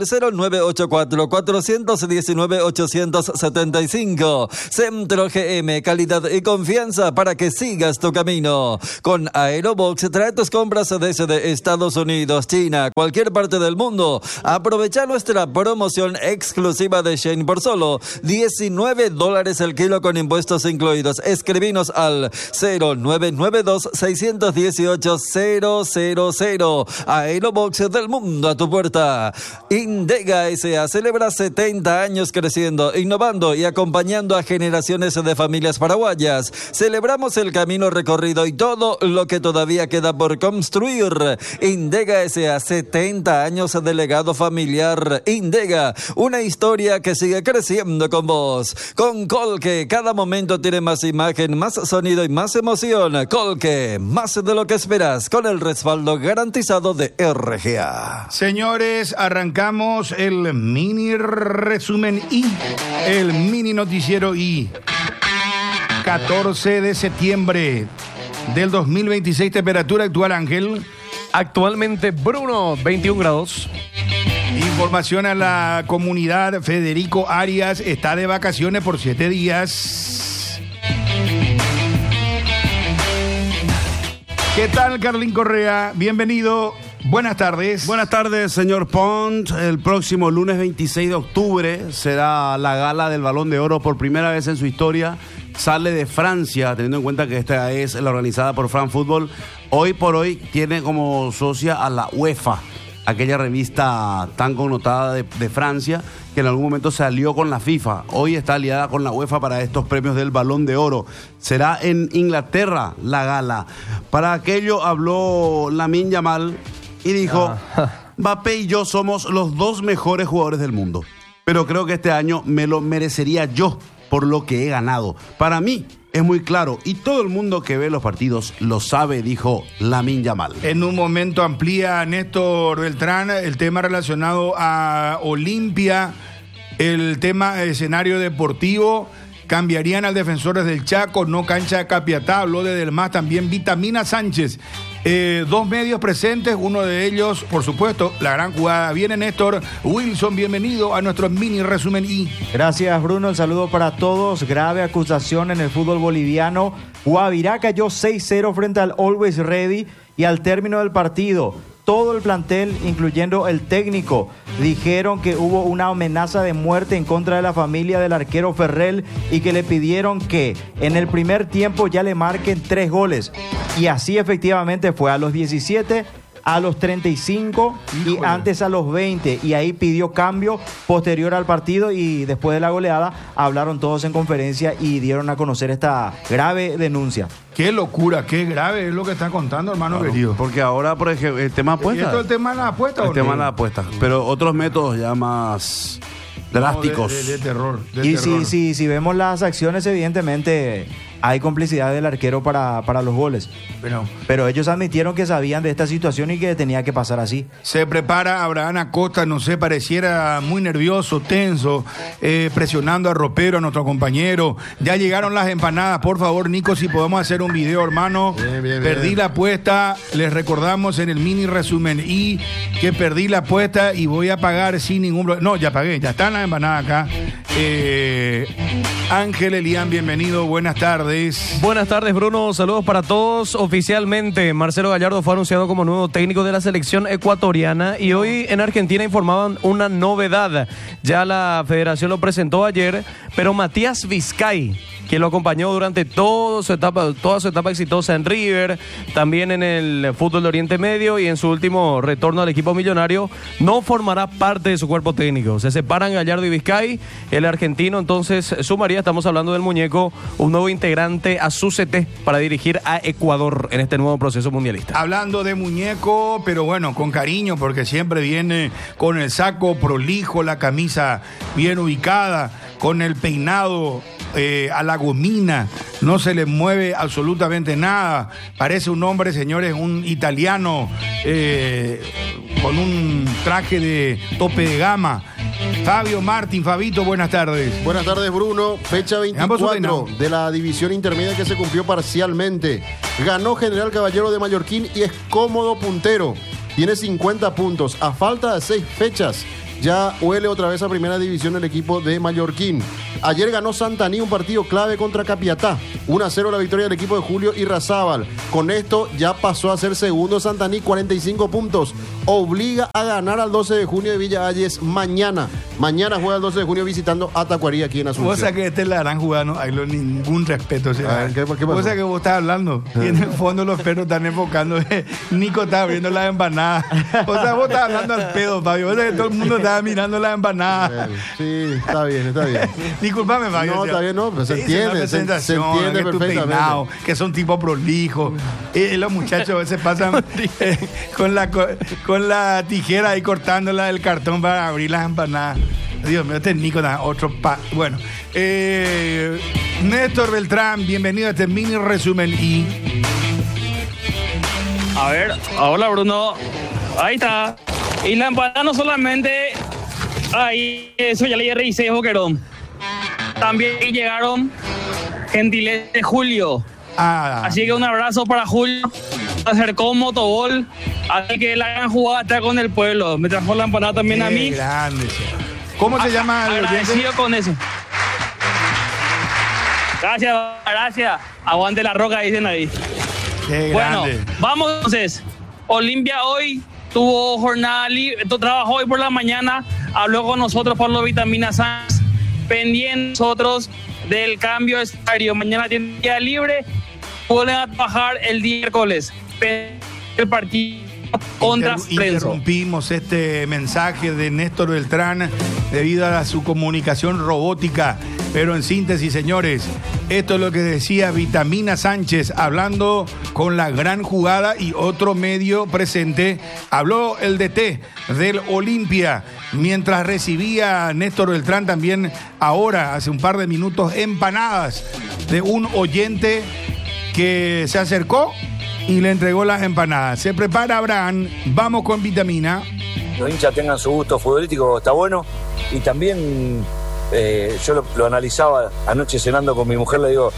[SPEAKER 8] 0984-419-875. Centro GM, calidad y confianza para que sigas tu camino. Con Aerobox, trae tus compras desde Estados Unidos, China, cualquier parte del mundo. Aprovecha nuestra promoción exclusiva de Shein por solo $19 el kilo con impuestos incluidos. Escribinos al 0992-618-000. Aerobox del mundo a tu puerta. Indega S.A. celebra 70 años creciendo, innovando y acompañando a generaciones de familias paraguayas. Celebramos el camino recorrido y todo lo que todavía queda por construir. Indega S.A. 70 años de legado familiar. Indega, una historia que sigue creciendo con vos. Con Colque, cada momento tiene más imagen, más sonido y más emoción. Colque, más de lo que esperas, con el respaldo garantizado de RGA.
[SPEAKER 2] Señores, arrancamos el mini resumen y el mini noticiero y 14 de septiembre del 2026, temperatura actual, Ángel.
[SPEAKER 6] Actualmente, Bruno, 21 grados.
[SPEAKER 2] Información a la comunidad. Federico Arias está de vacaciones por 7 días. ¿Qué tal, Carlín Correa? Bienvenido. Buenas tardes.
[SPEAKER 4] Buenas tardes, señor Pont. El próximo lunes 26 de octubre será la gala del Balón de Oro por primera vez en su historia. Sale de Francia, teniendo en cuenta que esta es la organizada por France Football. Hoy por hoy tiene como socia a la UEFA, aquella revista tan connotada de Francia, que en algún momento se alió con la FIFA. Hoy está aliada con la UEFA para estos premios del Balón de Oro. Será en Inglaterra la gala. Para aquello habló Lamine Yamal y dijo: Mbappé y yo somos los 2 mejores jugadores del mundo, pero creo que este año me lo merecería yo por lo que he ganado. Para mí es muy claro y todo el mundo que ve los partidos lo sabe, dijo Lamine Yamal.
[SPEAKER 2] En un momento amplía Néstor Beltrán el tema relacionado a Olimpia, el tema escenario deportivo. Cambiarían al Defensores del Chaco, no cancha de Capiatá. Habló de Delmas también Vitamina Sánchez. 2 medios presentes, uno de ellos, por supuesto, la gran jugada. Viene Néstor Wilson, bienvenido a nuestro mini resumen y...
[SPEAKER 3] Gracias, Bruno, el saludo para todos. Grave acusación en el fútbol boliviano. Guavirá cayó 6-0 frente al Always Ready y al término del partido, todo el plantel, incluyendo el técnico, dijeron que hubo una amenaza de muerte en contra de la familia del arquero Ferrell y que le pidieron que en el primer tiempo ya le marquen 3 goles. Y así efectivamente fue, a los 17, a los 35 y antes a los 20. Y ahí pidió cambio posterior al partido y después de la goleada hablaron todos en conferencia y dieron a conocer esta grave denuncia.
[SPEAKER 2] Qué locura, qué grave es lo que está contando, hermano querido.
[SPEAKER 4] Porque ahora, por ejemplo, el tema apuestas.
[SPEAKER 2] ¿Y esto es el tema de las apuestas?
[SPEAKER 4] El tema de las apuestas, pero otros métodos ya más drásticos.
[SPEAKER 2] No, de terror.
[SPEAKER 3] Y si vemos las acciones, evidentemente hay complicidad del arquero para los goles. Pero ellos admitieron que sabían de esta situación y que tenía que pasar así.
[SPEAKER 2] Se prepara Abraham Acosta, no sé, pareciera muy nervioso, tenso, presionando a Ropero, a nuestro compañero. Ya llegaron las empanadas, por favor, Nico, si podemos hacer un video, hermano.
[SPEAKER 7] Bien.
[SPEAKER 2] Perdí la apuesta, les recordamos en el mini resumen y que perdí la apuesta y voy a pagar sin ningún problema. No, ya pagué, ya están las empanadas acá. Ángel Elián, bienvenido, buenas tardes.
[SPEAKER 6] Buenas tardes, Bruno. Saludos para todos. Oficialmente, Marcelo Gallardo fue anunciado como nuevo técnico de la selección ecuatoriana y hoy en Argentina informaban una novedad. Ya la federación lo presentó ayer, pero Matías Vizcay quien lo acompañó durante toda su etapa exitosa en River, también en el fútbol de Oriente Medio, y en su último retorno al equipo millonario no formará parte de su cuerpo técnico. Se separan Gallardo y Vizcay. El argentino entonces sumaría, estamos hablando del muñeco, un nuevo integrante a su CT para dirigir a Ecuador en este nuevo proceso mundialista.
[SPEAKER 2] Hablando de muñeco, pero bueno, con cariño, porque siempre viene con el saco prolijo, la camisa bien ubicada, con el peinado a la gomina, no se le mueve absolutamente nada. Parece un hombre, señores, un italiano con un traje de tope de gama. Fabio Martín. Fabito, buenas tardes.
[SPEAKER 7] Buenas tardes, Bruno. Fecha 24 de la división intermedia que se cumplió parcialmente. Ganó General Caballero de Mallorquín y es cómodo puntero. Tiene 50 puntos. A falta de 6 fechas, ya huele otra vez a primera división el equipo de Mallorquín. Ayer ganó Santaní un partido clave contra Capiatá. 1-0 la victoria del equipo de Julio Irrazábal. Con esto ya pasó a ser segundo Santaní, 45 puntos. Obliga a ganar al 12 de junio de Villa Ayes mañana. Mañana juega el 12 de junio visitando a Tacuarí aquí en Asunción.
[SPEAKER 2] Vos sabés que este la harán jugar, no hay ningún respeto. O sea, ¿qué pasó? Vos sabés que vos estás hablando y en el fondo los perros están enfocando. Nico está abriendo la empanada. O sea, vos estás hablando al pedo, Fabio. Vos sabés que todo el mundo estaba mirando la empanada.
[SPEAKER 7] Sí, está bien, está bien.
[SPEAKER 2] Disculpame, Fabio.
[SPEAKER 7] No, está bien, no, pero se entiende, se entiende perfectamente.
[SPEAKER 2] Peinado, que son tipo prolijos. Los muchachos a veces pasan con la tijera ahí cortándola del cartón para abrir las empanadas. Dios mío, este Nico da otro bueno. Néstor Beltrán, bienvenido a este mini resumen y...
[SPEAKER 10] A ver, hola Bruno. Ahí está. Y la empanada no solamente... Ahí, eso ya le revisé, Boquerón. También llegaron gentiles de Julio. Así que un abrazo para Julio. Acercó un motobol. Así que la gran jugada está con el pueblo. Me trajo la empanada también a mí.
[SPEAKER 2] Grande. ¿Cómo se llama el
[SPEAKER 10] agradecido con eso. Gracias. Aguante la roca, dicen ahí. Bueno, vamos entonces. Olimpia hoy tuvo jornada libre, trabajó hoy por la mañana. Habló con nosotros por los Vitamina Sánchez. Pendientes nosotros del cambio de estadio. Mañana tiene día libre. Pueden a trabajar el miércoles. El partido contra Prensa.
[SPEAKER 2] Interrumpimos este mensaje de Néstor Beltrán debido a su comunicación robótica. Pero en síntesis, señores, esto es lo que decía Vitamina Sánchez hablando con la gran jugada y otro medio presente. Habló el DT del Olimpia mientras recibía Néstor Beltrán también ahora, hace un par de minutos, empanadas de un oyente que se acercó y le entregó las empanadas. Se prepara Abraham, vamos con Vitamina.
[SPEAKER 11] Los hinchas tengan su gusto futbolístico, está bueno. Y también yo lo analizaba anoche cenando con mi mujer, le digo,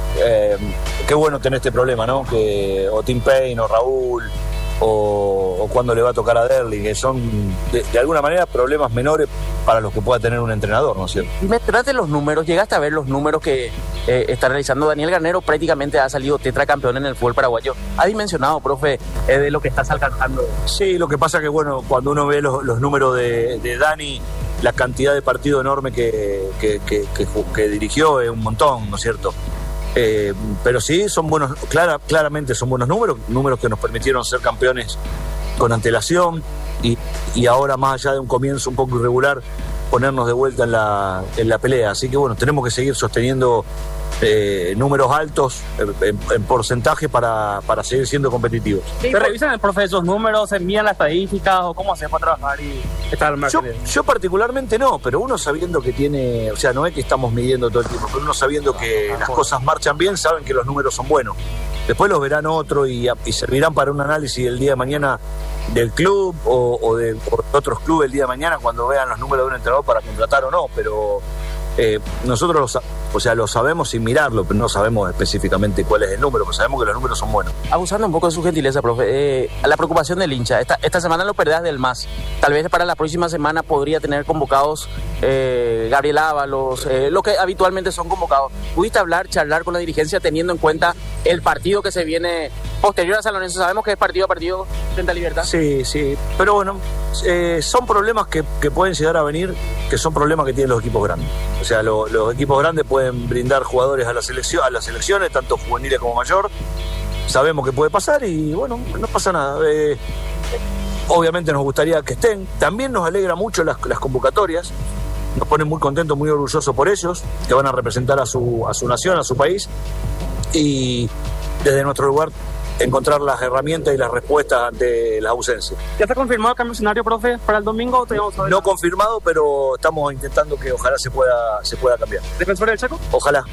[SPEAKER 11] qué bueno tener este problema, ¿no? Que o Tim Payne o Raúl o cuando le va a tocar a Derli, que son de alguna manera problemas menores para los que pueda tener un entrenador, ¿no es cierto?
[SPEAKER 12] Me trate los números, llegaste a ver los números que está realizando Daniel Garnero. Prácticamente ha salido tetracampeón en el fútbol paraguayo. ¿Ha dimensionado, profe, de lo que estás alcanzando?
[SPEAKER 11] Sí, lo que pasa que, bueno, cuando uno ve los números de Dani, la cantidad de partido enorme que dirigió es un montón, ¿no es cierto? Pero sí, son buenos, claramente son buenos números que nos permitieron ser campeones con antelación y ahora, más allá de un comienzo un poco irregular, ponernos de vuelta en la pelea. Así que bueno, tenemos que seguir sosteniendo números altos en porcentaje para seguir siendo competitivos.
[SPEAKER 10] ¿Se revisan el profe esos números, se envían las estadísticas o cómo se para trabajar y estar al margen?
[SPEAKER 11] Yo particularmente no, pero uno sabiendo que tiene, o sea, no es que estamos midiendo todo el tiempo, pero uno sabiendo que las cosas marchan bien, saben que los números son buenos. Después los verán otro y servirán para un análisis el día de mañana del club o de otros clubes el día de mañana cuando vean los números de un entrenador para contratar o no, pero nosotros lo sabemos sin mirarlo, pero no sabemos específicamente cuál es el número, pero sabemos que los números son buenos.
[SPEAKER 12] Abusando un poco de su gentileza, profe, la preocupación del hincha, esta semana lo perdés del MAS, tal vez para la próxima semana podría tener convocados Gabriel Ábalos, lo que habitualmente son convocados. ¿Pudiste charlar con la dirigencia teniendo en cuenta el partido que se viene posterior a San Lorenzo. Sabemos que es partido a partido frente a Libertad.
[SPEAKER 11] Sí, pero bueno, son problemas que pueden llegar a venir, que son problemas que tienen los equipos grandes. O sea, los equipos grandes pueden brindar jugadores a las selecciones, tanto juveniles como mayor. Sabemos que puede pasar y bueno, no pasa nada. Obviamente nos gustaría que estén. También nos alegra mucho las convocatorias. Nos ponen muy contentos, muy orgullosos por ellos, que van a representar a su nación, a su país. Y desde nuestro lugar encontrar las herramientas y las respuestas ante la ausencia.
[SPEAKER 10] ¿Ya está confirmado el cambio de escenario, profe, para el domingo?
[SPEAKER 11] No confirmado, pero estamos intentando que ojalá se pueda cambiar.
[SPEAKER 10] ¿Defensor del Chaco?
[SPEAKER 11] Ojalá.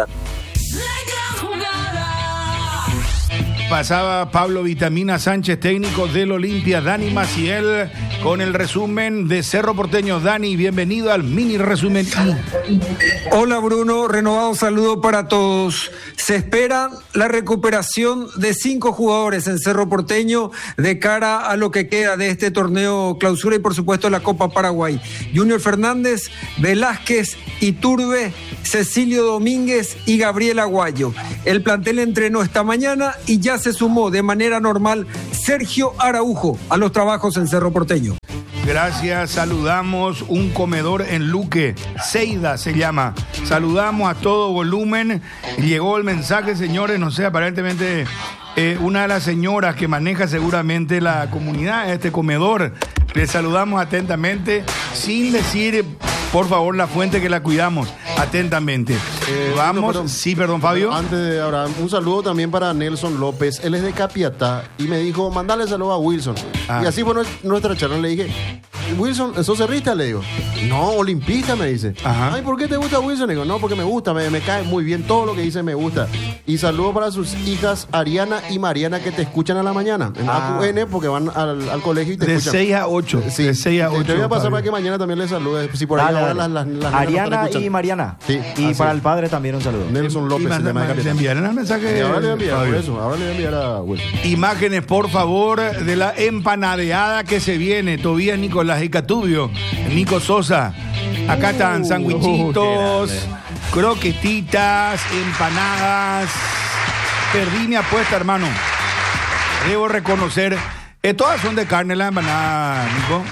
[SPEAKER 2] Pasaba Pablo Vitamina Sánchez, técnico del Olimpia, Dani Maciel, con el resumen de Cerro Porteño. Dani, bienvenido al mini resumen.
[SPEAKER 9] Hola Bruno, renovado saludo para todos. Se espera la recuperación de 5 jugadores en Cerro Porteño de cara a lo que queda de este torneo clausura y por supuesto la Copa Paraguay. Junior Fernández, Velázquez, Iturbe, Cecilio Domínguez y Gabriel Aguayo. El plantel entrenó esta mañana y ya se sumó de manera normal Sergio Araujo a los trabajos en Cerro Porteño.
[SPEAKER 2] Gracias, saludamos un comedor en Luque, Seida se llama. Saludamos a todo volumen. Llegó el mensaje, señores, no sé, aparentemente una de las señoras que maneja seguramente la comunidad de este comedor. Les saludamos atentamente, sin decir, por favor, la fuente que la cuidamos. Atentamente. Vamos.
[SPEAKER 7] Perdón.
[SPEAKER 2] Sí, perdón, Fabio.
[SPEAKER 7] Antes de Abraham, un saludo también para Nelson López. Él es de Capiatá y me dijo, mandale saludo a Wilson. Y así fue nuestra charla. Le dije, Wilson, ¿sos cerrista? Le digo, no, olimpista, me dice.
[SPEAKER 2] Ajá.
[SPEAKER 7] Ay, ¿por qué te gusta Wilson? Le digo, no, porque me gusta, me cae muy bien, todo lo que dice me gusta. Y saludo para sus hijas Ariana y Mariana que te escuchan a la mañana en AQN porque van al colegio y te escuchan.
[SPEAKER 2] De 6 a 8.
[SPEAKER 7] Sí,
[SPEAKER 2] de 6 a 8.
[SPEAKER 7] Te voy a pasar para que mañana también les salude. Si por ahí ahora las
[SPEAKER 3] Ariana y Mariana.
[SPEAKER 7] Sí,
[SPEAKER 3] y para el padre también un saludo.
[SPEAKER 7] Nelson López.
[SPEAKER 2] ¿Le enviarán el mensaje?
[SPEAKER 7] Ahora le voy a enviar, por eso. Ahora le voy a enviar a Wilson.
[SPEAKER 2] Imágenes, por favor, de la empanadeada que se viene. Tobías Nicolás y Catubio, Nico Sosa. Acá están sandwichitos, croquetitas, empanadas. Perdí mi apuesta, hermano. Debo reconocer. Todas son de carne las empanadas, Nico.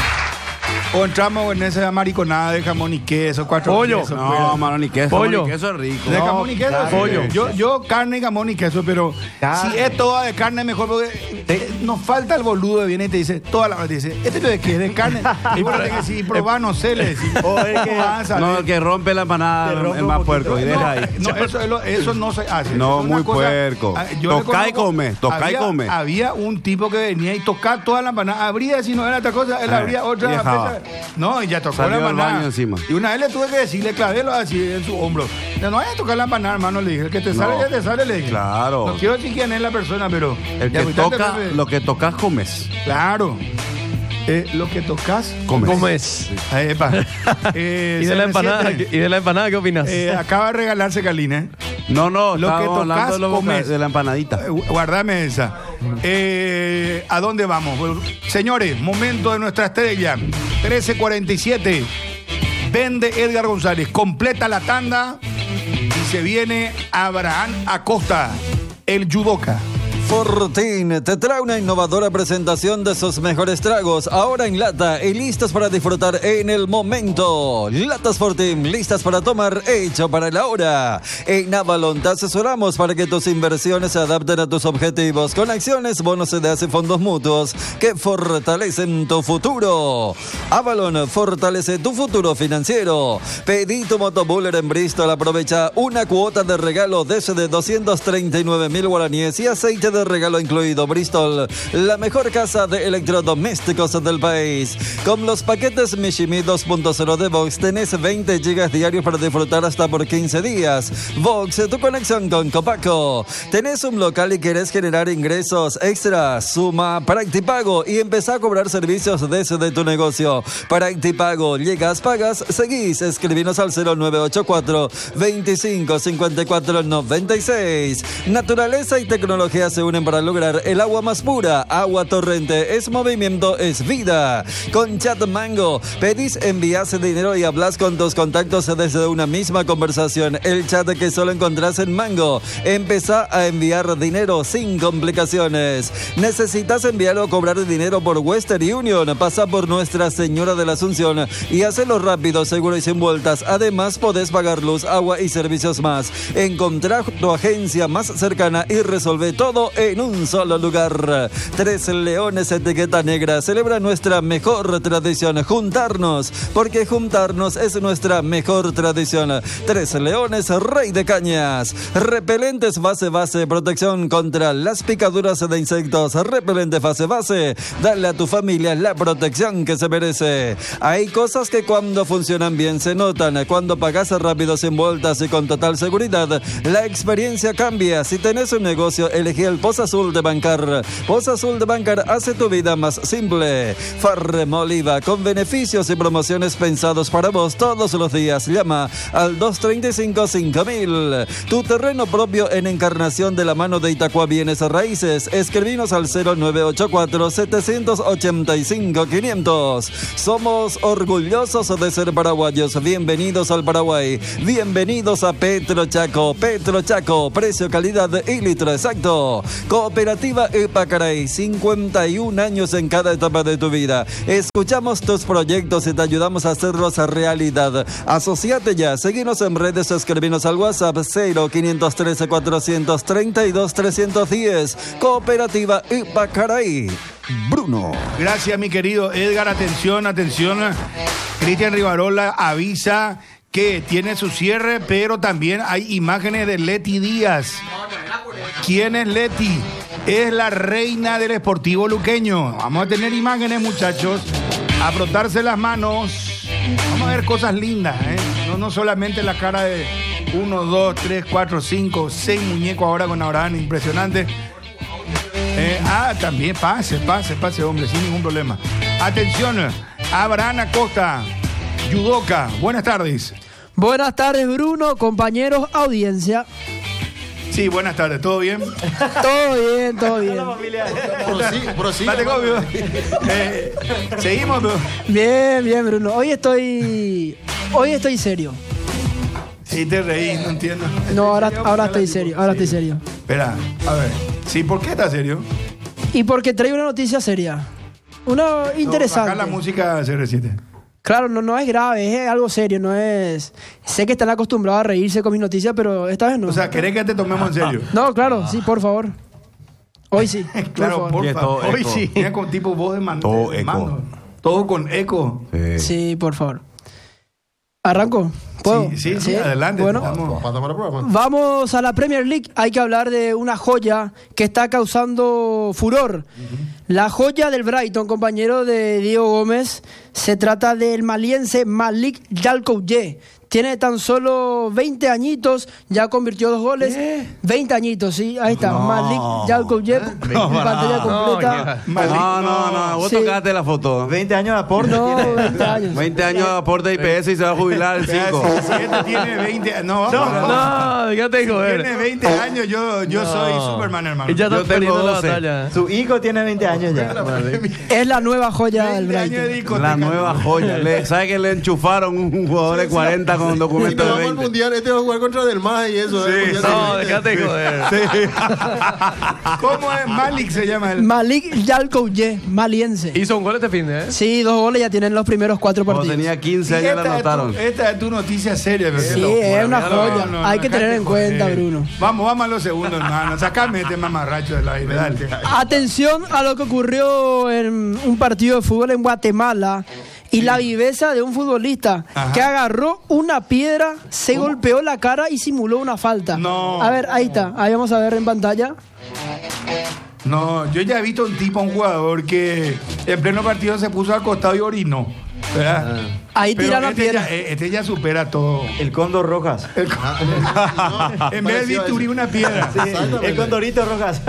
[SPEAKER 2] O entramos en esa mariconada de jamón y queso, 4
[SPEAKER 6] pollo.
[SPEAKER 2] quesos.
[SPEAKER 4] No, mano, ni queso.
[SPEAKER 6] Pollo.
[SPEAKER 4] Jamón y queso es rico.
[SPEAKER 2] De jamón y queso.
[SPEAKER 6] claro.
[SPEAKER 2] Sí.
[SPEAKER 6] Pollo.
[SPEAKER 2] Yo carne y jamón y queso, pero si es toda de carne mejor porque nos falta el boludo que viene y te dice, toda la hora te dice, ¿este de qué? ¿De carne? Y por que si probás, no sé, le decís.
[SPEAKER 4] No, el que rompe la empanada es más puerco. Y deja ahí.
[SPEAKER 2] No, eso no se hace.
[SPEAKER 4] No,
[SPEAKER 2] Es una
[SPEAKER 4] muy
[SPEAKER 2] cosa-
[SPEAKER 4] puerco. Tocá y come, tocá y come.
[SPEAKER 2] Había un tipo que venía y tocaba toda la empanada. Abría, si no era otra cosa, él abría otra.
[SPEAKER 4] y dejaba.
[SPEAKER 2] No, y ya tocó
[SPEAKER 4] Salió
[SPEAKER 2] la
[SPEAKER 4] al baño
[SPEAKER 2] empanada.
[SPEAKER 4] encima.
[SPEAKER 2] Y una vez le tuve que decirle, clavélo así en su hombro. No vayas a tocar la empanada, hermano, le dije. El que te sale, ya te sale, le dije.
[SPEAKER 4] Claro.
[SPEAKER 2] No quiero decir quién es la persona, pero...
[SPEAKER 4] El que toca, lo que tocas comes.
[SPEAKER 2] Claro. Lo que tocas...
[SPEAKER 6] Comes.
[SPEAKER 2] Epa.
[SPEAKER 6] ¿Y de la empanada qué opinas?
[SPEAKER 2] Acaba de regalarse Galina.
[SPEAKER 4] No,
[SPEAKER 2] Lo que
[SPEAKER 4] estábamos hablando
[SPEAKER 2] tocas, comes.
[SPEAKER 4] de la empanadita.
[SPEAKER 2] Guardame esa. ¿A dónde vamos? Señores, momento de nuestra estrella. 13:47. Vende Edgar González. Completa la tanda. Y se viene Abraham Acosta, el judoka.
[SPEAKER 8] Fortín te trae una innovadora presentación de sus mejores tragos, ahora en lata y listos para disfrutar en el momento. Latas Fortín, listas para tomar, hecho para la hora. En Avalon te asesoramos para que tus inversiones se adapten a tus objetivos con acciones, bonos ideas y fondos mutuos que fortalecen tu futuro. Avalon fortalece tu futuro financiero. Pedí tu motobuller en Bristol, aprovecha una cuota de regalo desde 239,000 guaraníes y aceite de regalo incluido. Bristol, la mejor casa de electrodomésticos del país. Con los paquetes Mishimi 2.0 de Vox tenés 20 gigas diarios para disfrutar hasta por 15 días. Vox, tu conexión con Copaco. Tenés un local y querés generar ingresos extras. Suma Practipago y empezá a cobrar servicios desde tu negocio. Practipago, llegas, pagas, seguís. Escribinos al 0984 25 54 96. Naturaleza y tecnología se unen unen para lograr el agua más pura. Agua Torrente es movimiento, es vida. Con Chat Mango, pedís, envías dinero y hablas con tus contactos desde una misma conversación. El chat que solo encontrás en Mango. Empezá a enviar dinero sin complicaciones. ¿Necesitas enviar o cobrar dinero por Western Union? Pasa por Nuestra Señora de la Asunción y hacelo rápido, seguro y sin vueltas. Además, podés pagar luz, agua y servicios más. Encontrá tu agencia más cercana y resolve todo en un solo lugar. Tres Leones Etiqueta Negra celebra nuestra mejor tradición, juntarnos, porque juntarnos es nuestra mejor tradición. Tres Leones, Rey de Cañas. Repelentes base, protección contra las picaduras de insectos. Repelente base, dale a tu familia la protección que se merece. Hay cosas que cuando funcionan bien se notan. Cuando pagas rápido, sin vueltas y con total seguridad, la experiencia cambia. Si tenés un negocio, elegí el Poza Azul de Bancar. Poza Azul de Bancar hace tu vida más simple. Farrem Oliva, con beneficios y promociones pensados para vos todos los días. Llama al 235-5000. Tu terreno propio en Encarnación, de la mano de Itacua Bienes Raíces. Escribinos al 0984-785-500. Somos orgullosos de ser paraguayos. Bienvenidos al Paraguay. Bienvenidos a Petro Chaco. Petro Chaco, precio, calidad y litro exacto. Cooperativa Epacaray, 51 años en cada etapa de tu vida. Escuchamos tus proyectos y te ayudamos a hacerlos realidad. Asociate ya, seguinos en redes, escribinos al WhatsApp 0513-432-310. Cooperativa Epacaray. Bruno.
[SPEAKER 2] Gracias, mi querido Edgar. Atención. Cristian Rivarola avisa que tiene su cierre, pero también hay imágenes de Leti Díaz. ¿Quién es Leti? Es la reina del Sportivo Luqueño. Vamos a tener imágenes, muchachos. A frotarse las manos. Vamos a ver cosas lindas, ¿eh? No solamente la cara de 1, 2, 3, 4, 5, 6 muñecos ahora con Abraham. Impresionante. También pase, hombre, sin ningún problema. Atención, Abraham Acosta, judoka. Buenas tardes.
[SPEAKER 13] Buenas tardes, Bruno, compañeros, audiencia.
[SPEAKER 2] Sí, buenas tardes, ¿todo bien?
[SPEAKER 13] Todo bien.
[SPEAKER 2] Seguimos.
[SPEAKER 13] Bien, Bruno. Hoy estoy serio.
[SPEAKER 2] Sí, te reí, no entiendo.
[SPEAKER 13] No, ahora estoy serio,
[SPEAKER 2] Espera, a ver. Sí, ¿por qué estás serio?
[SPEAKER 13] Y porque traigo una noticia seria. Una interesante.
[SPEAKER 2] Acá la música CR7.
[SPEAKER 13] Claro, no es grave, es algo serio, no es... Sé que están acostumbrados a reírse con mis noticias, pero esta vez no.
[SPEAKER 2] O sea, ¿querés que te tomemos en serio?
[SPEAKER 13] No, claro, sí, por favor. Hoy sí.
[SPEAKER 2] Claro, por favor. Hoy sí. Mira, con tipo voz de mando.
[SPEAKER 4] Todo eco.
[SPEAKER 2] Todo con eco.
[SPEAKER 13] Sí, por favor. ¿Arranco? ¿Puedo?
[SPEAKER 2] Sí, adelante.
[SPEAKER 13] Bueno, vamos a la Premier League. Hay que hablar de una joya que está causando furor. La joya del Brighton, compañero de Diego Gómez. Se trata del maliense Malik Yalkouye. Tiene tan solo 20 añitos, ya convirtió 2 goles. 20 añitos, sí, ahí está. Malik Yalkouye, pantalla completa.
[SPEAKER 4] No, vos tocaste la foto.
[SPEAKER 3] 20 años de aporte.
[SPEAKER 13] No, 20 años.
[SPEAKER 4] 20 años de aporte de IPS y se va a jubilar el 5.
[SPEAKER 2] Si este tiene 20...
[SPEAKER 6] No, déjate joder.
[SPEAKER 2] Tiene 20 años, yo soy Superman, hermano.
[SPEAKER 6] Y ya está perdiendo la batalla.
[SPEAKER 3] Su hijo tiene 20 años ya.
[SPEAKER 13] Es la nueva joya del Brighton.
[SPEAKER 4] La nueva joya. ¿Sabes que le enchufaron un jugador de 40 con un documento de 20?
[SPEAKER 7] Al mundial, este va a jugar contra Del Mas y eso.
[SPEAKER 6] Sí. No, déjate joder.
[SPEAKER 2] Sí. ¿Cómo es? Malik se llama el...
[SPEAKER 13] Malik Yalkouye, maliense.
[SPEAKER 6] Hizo un gol este fin de,
[SPEAKER 13] Sí, 2 goles, ya tienen los primeros 4 partidos.
[SPEAKER 4] Cuando tenía 15 años la anotaron.
[SPEAKER 2] Esta es tu noticia seria.
[SPEAKER 13] Sí, es una joya. Hay que tener en cuenta, Bruno.
[SPEAKER 2] Vamos a los segundos, hermano. Sacame este mamarracho del aire. Dale.
[SPEAKER 13] Atención a lo que ocurrió en un partido de fútbol en Guatemala. Y la viveza de un futbolista que agarró una piedra, se golpeó la cara y simuló una falta.
[SPEAKER 2] No.
[SPEAKER 13] A ver, ahí está. Ahí vamos a ver en pantalla.
[SPEAKER 2] No, yo ya he visto un jugador que en pleno partido se puso al costado y orinó. ¿Verdad?
[SPEAKER 13] Ahí tira la piedra.
[SPEAKER 2] Este ya supera todo.
[SPEAKER 3] El Cóndor Rojas.
[SPEAKER 2] En vez de bisturí, una piedra.
[SPEAKER 3] Sí, el Condorito Rojas.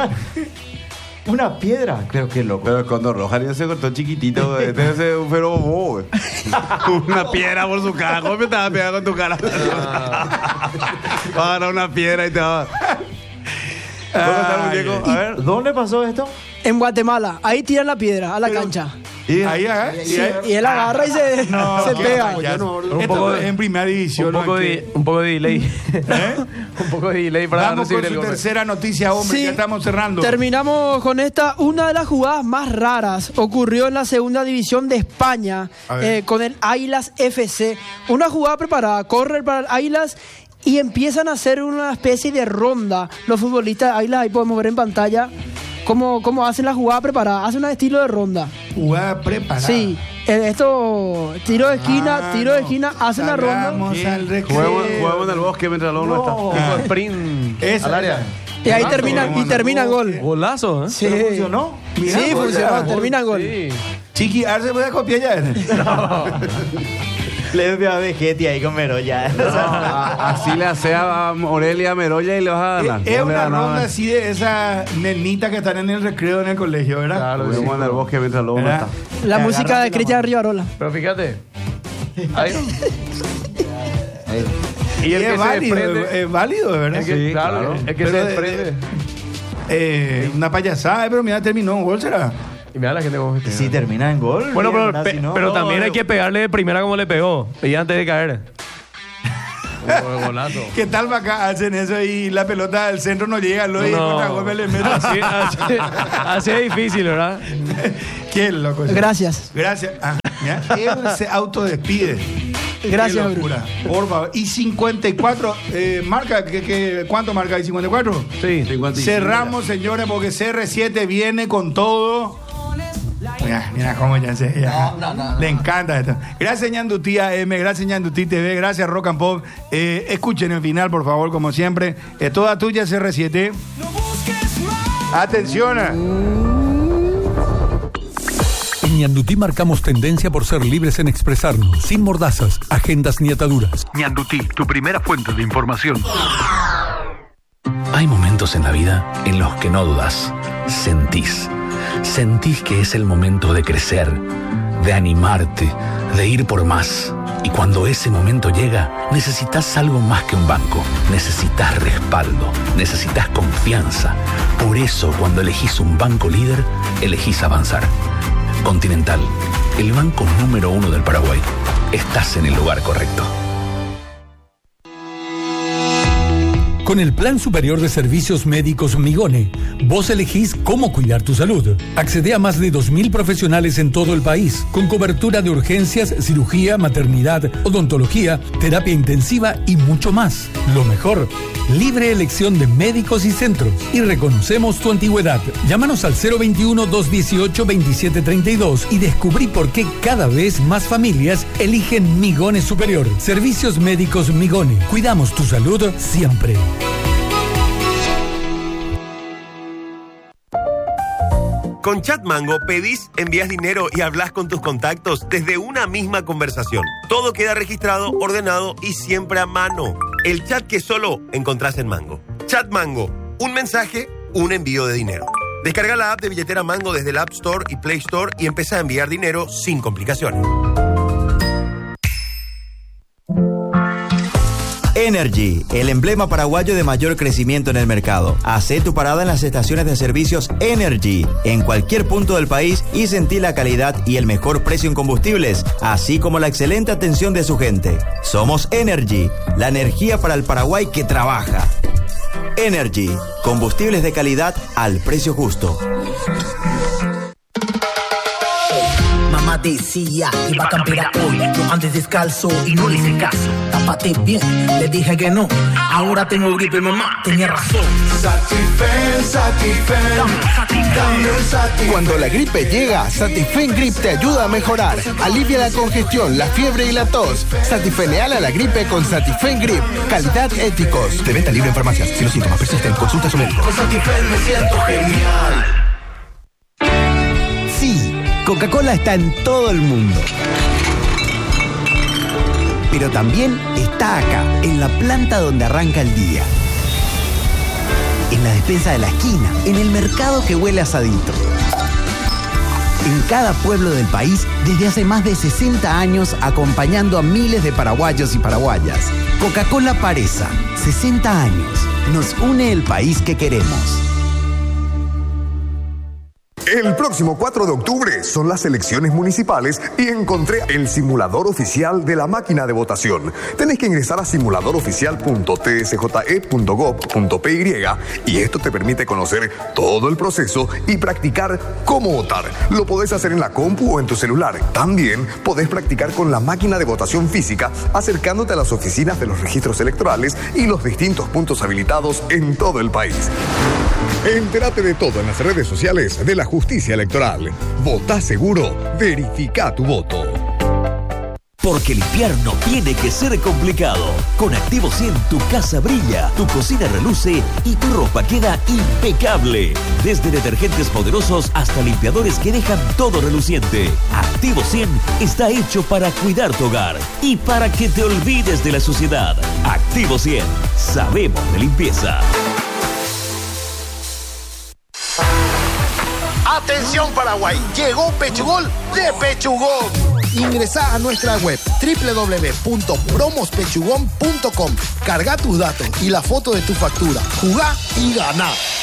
[SPEAKER 3] Una piedra, creo que loco.
[SPEAKER 4] Pero el Cóndor Rojas ya se cortó chiquitito. Este es un fero bobo. Una piedra por su cara. ¿Cómo te vas a pegar con tu cara? Va a agarrar una piedra y te va. ¿Dónde está el muñeco? A ver.
[SPEAKER 3] ¿Dónde pasó esto?
[SPEAKER 13] En Guatemala. Ahí tiran la piedra a la cancha.
[SPEAKER 2] Y
[SPEAKER 13] él agarra y se pega.
[SPEAKER 2] Un poco en primera división.
[SPEAKER 6] Un poco de delay. Un poco de delay para
[SPEAKER 2] Vamos con su tercera noticia, hombre.
[SPEAKER 13] Sí,
[SPEAKER 2] ya estamos cerrando.
[SPEAKER 13] Terminamos con esta. Una de las jugadas más raras ocurrió en la segunda división de España con el Águilas FC. Una jugada preparada. Corre para el Águilas y empiezan a hacer una especie de ronda. Los futbolistas de Águilas, ahí podemos ver en pantalla cómo hacen la jugada preparada. Hacen un estilo de ronda.
[SPEAKER 2] Jugada preparada.
[SPEAKER 13] Sí. Esto, tiro de esquina, hacen la ronda.
[SPEAKER 4] Juego en el bosque mientras el no está.
[SPEAKER 6] Sprint
[SPEAKER 2] al área.
[SPEAKER 13] Y ahí termina el gol.
[SPEAKER 6] Golazo, ¿eh?
[SPEAKER 13] Sí.
[SPEAKER 3] ¿Pero funcionó?
[SPEAKER 13] Sí, funcionó. Termina el gol.
[SPEAKER 6] Sí.
[SPEAKER 2] Chiqui, ¿ahora se puede copiar ya?
[SPEAKER 3] No. Le veo a Vegetti ahí con Meroya.
[SPEAKER 4] Así le hace a Aurelia Meroya y le vas a ganar.
[SPEAKER 2] Es una ronda así de esas nenitas que están en el recreo en el colegio, ¿verdad?
[SPEAKER 4] Claro, vamos en el bosque mientras luego no está.
[SPEAKER 13] La música de Cristian Rivarola.
[SPEAKER 6] Pero fíjate. Ahí. Y el
[SPEAKER 2] es
[SPEAKER 6] que
[SPEAKER 2] válido,
[SPEAKER 6] se desprende.
[SPEAKER 2] es válido, ¿verdad?
[SPEAKER 6] Sí, claro. El que se desprende.
[SPEAKER 2] Una payasada, pero mira, terminó en gol, ¿será?
[SPEAKER 6] Y mira la gente cómo se
[SPEAKER 3] Si termina en gol.
[SPEAKER 6] Bueno,
[SPEAKER 3] bien,
[SPEAKER 6] pero también hay que pegarle de primera como le pegó. Y antes de caer. Golazo.
[SPEAKER 2] ¿Qué tal acá hacen eso y la pelota del centro no llega? Lo y contra golpe le mete.
[SPEAKER 6] Así es difícil, ¿verdad?
[SPEAKER 2] Qué loco.
[SPEAKER 13] Gracias.
[SPEAKER 2] Gracias. Mira, él se autodespide.
[SPEAKER 13] Gracias, Bruno.
[SPEAKER 2] Por favor. Y 54, marca, ¿cuánto marca ahí? ¿54?
[SPEAKER 6] Sí.
[SPEAKER 4] 55.
[SPEAKER 2] Cerramos, señores, porque CR7 viene con todo. Mira cómo ya se... Le encanta esto. Gracias, Ñandutí AM, gracias, Ñandutí TV, gracias, Rock and Pop. Escuchen el final, por favor, como siempre. Toda tuya, CR7. Atención.
[SPEAKER 5] En Ñandutí marcamos tendencia por ser libres en expresarnos, sin mordazas, agendas ni ataduras. Ñandutí, tu primera fuente de información.
[SPEAKER 14] Hay momentos en la vida en los que no dudas, sentís que es el momento de crecer, de animarte, de ir por más. Y cuando ese momento llega, necesitas algo más que un banco. Necesitas respaldo, necesitas confianza. Por eso, cuando elegís un banco líder, elegís avanzar. Continental, el banco número 1 del Paraguay. Estás en el lugar correcto.
[SPEAKER 5] Con el Plan Superior de Servicios Médicos Migone, vos elegís cómo cuidar tu salud. Accede a más de 2.000 profesionales en todo el país, con cobertura de urgencias, cirugía, maternidad, odontología, terapia intensiva y mucho más. Lo mejor, libre elección de médicos y centros. Y reconocemos tu antigüedad. Llámanos al 021-218-2732 y descubrí por qué cada vez más familias eligen Migone Superior. Servicios Médicos Migone. Cuidamos tu salud siempre.
[SPEAKER 15] Con Chatmango pedís, envías dinero y hablas con tus contactos desde una misma conversación. Todo queda registrado, ordenado y siempre a mano. El chat que solo encontrás en Mango. Chatmango, un mensaje, un envío de dinero. Descarga la app de billetera Mango desde el App Store y Play Store y empezá a enviar dinero sin complicaciones.
[SPEAKER 16] Energy, el emblema paraguayo de mayor crecimiento en el mercado. Hacé tu parada en las estaciones de servicios Energy, en cualquier punto del país y sentí la calidad y el mejor precio en combustibles, así como la excelente atención de su gente. Somos Energy, la energía para el Paraguay que trabaja. Energy, combustibles de calidad al precio justo.
[SPEAKER 17] Mamá decía que iba a campear hoy. Yo antes descalzo y no le hice caso. Tápate bien, le dije que no. Ahora tengo gripe, mamá tenía razón.
[SPEAKER 18] Satifen. Cuando la gripe llega, Satifen Grip te ayuda a mejorar. Alivia la congestión, la fiebre y la tos. Satifeneala la gripe con Satifen Grip. Calidad éticos. De venta libre en farmacias. Si los síntomas persisten, consulta a su médico.
[SPEAKER 17] Con Satifen me siento genial.
[SPEAKER 19] Sí, Coca-Cola está en todo el mundo. Pero también está acá, en la planta donde arranca el día. En la despensa de la esquina, en el mercado que huele asadito. En cada pueblo del país, desde hace más de 60 años, acompañando a miles de paraguayos y paraguayas. Coca-Cola Paresa, 60 años. nos une el país que queremos.
[SPEAKER 20] El próximo 4 de octubre son las elecciones municipales y encontré el simulador oficial de la máquina de votación. Tenés que ingresar a simuladoroficial.tsje.gov.py y esto te permite conocer todo el proceso y practicar cómo votar. Lo podés hacer en la compu o en tu celular. También podés practicar con la máquina de votación física acercándote a las oficinas de los registros electorales y los distintos puntos habilitados en todo el país. Entérate de todo en las redes sociales de la Justicia Electoral. Vota seguro, verifica tu voto.
[SPEAKER 21] Porque limpiar no tiene que ser complicado. Con Activo 100 tu casa brilla, tu cocina reluce y tu ropa queda impecable. Desde detergentes poderosos hasta limpiadores que dejan todo reluciente. Activo 100 está hecho para cuidar tu hogar y para que te olvides de la suciedad. Activo 100, sabemos de limpieza.
[SPEAKER 22] Atención Paraguay, llegó Pechugol de Pechugón. Ingresá a nuestra web www.promospechugón.com. Carga tus datos y la foto de tu factura. Jugá y ganá.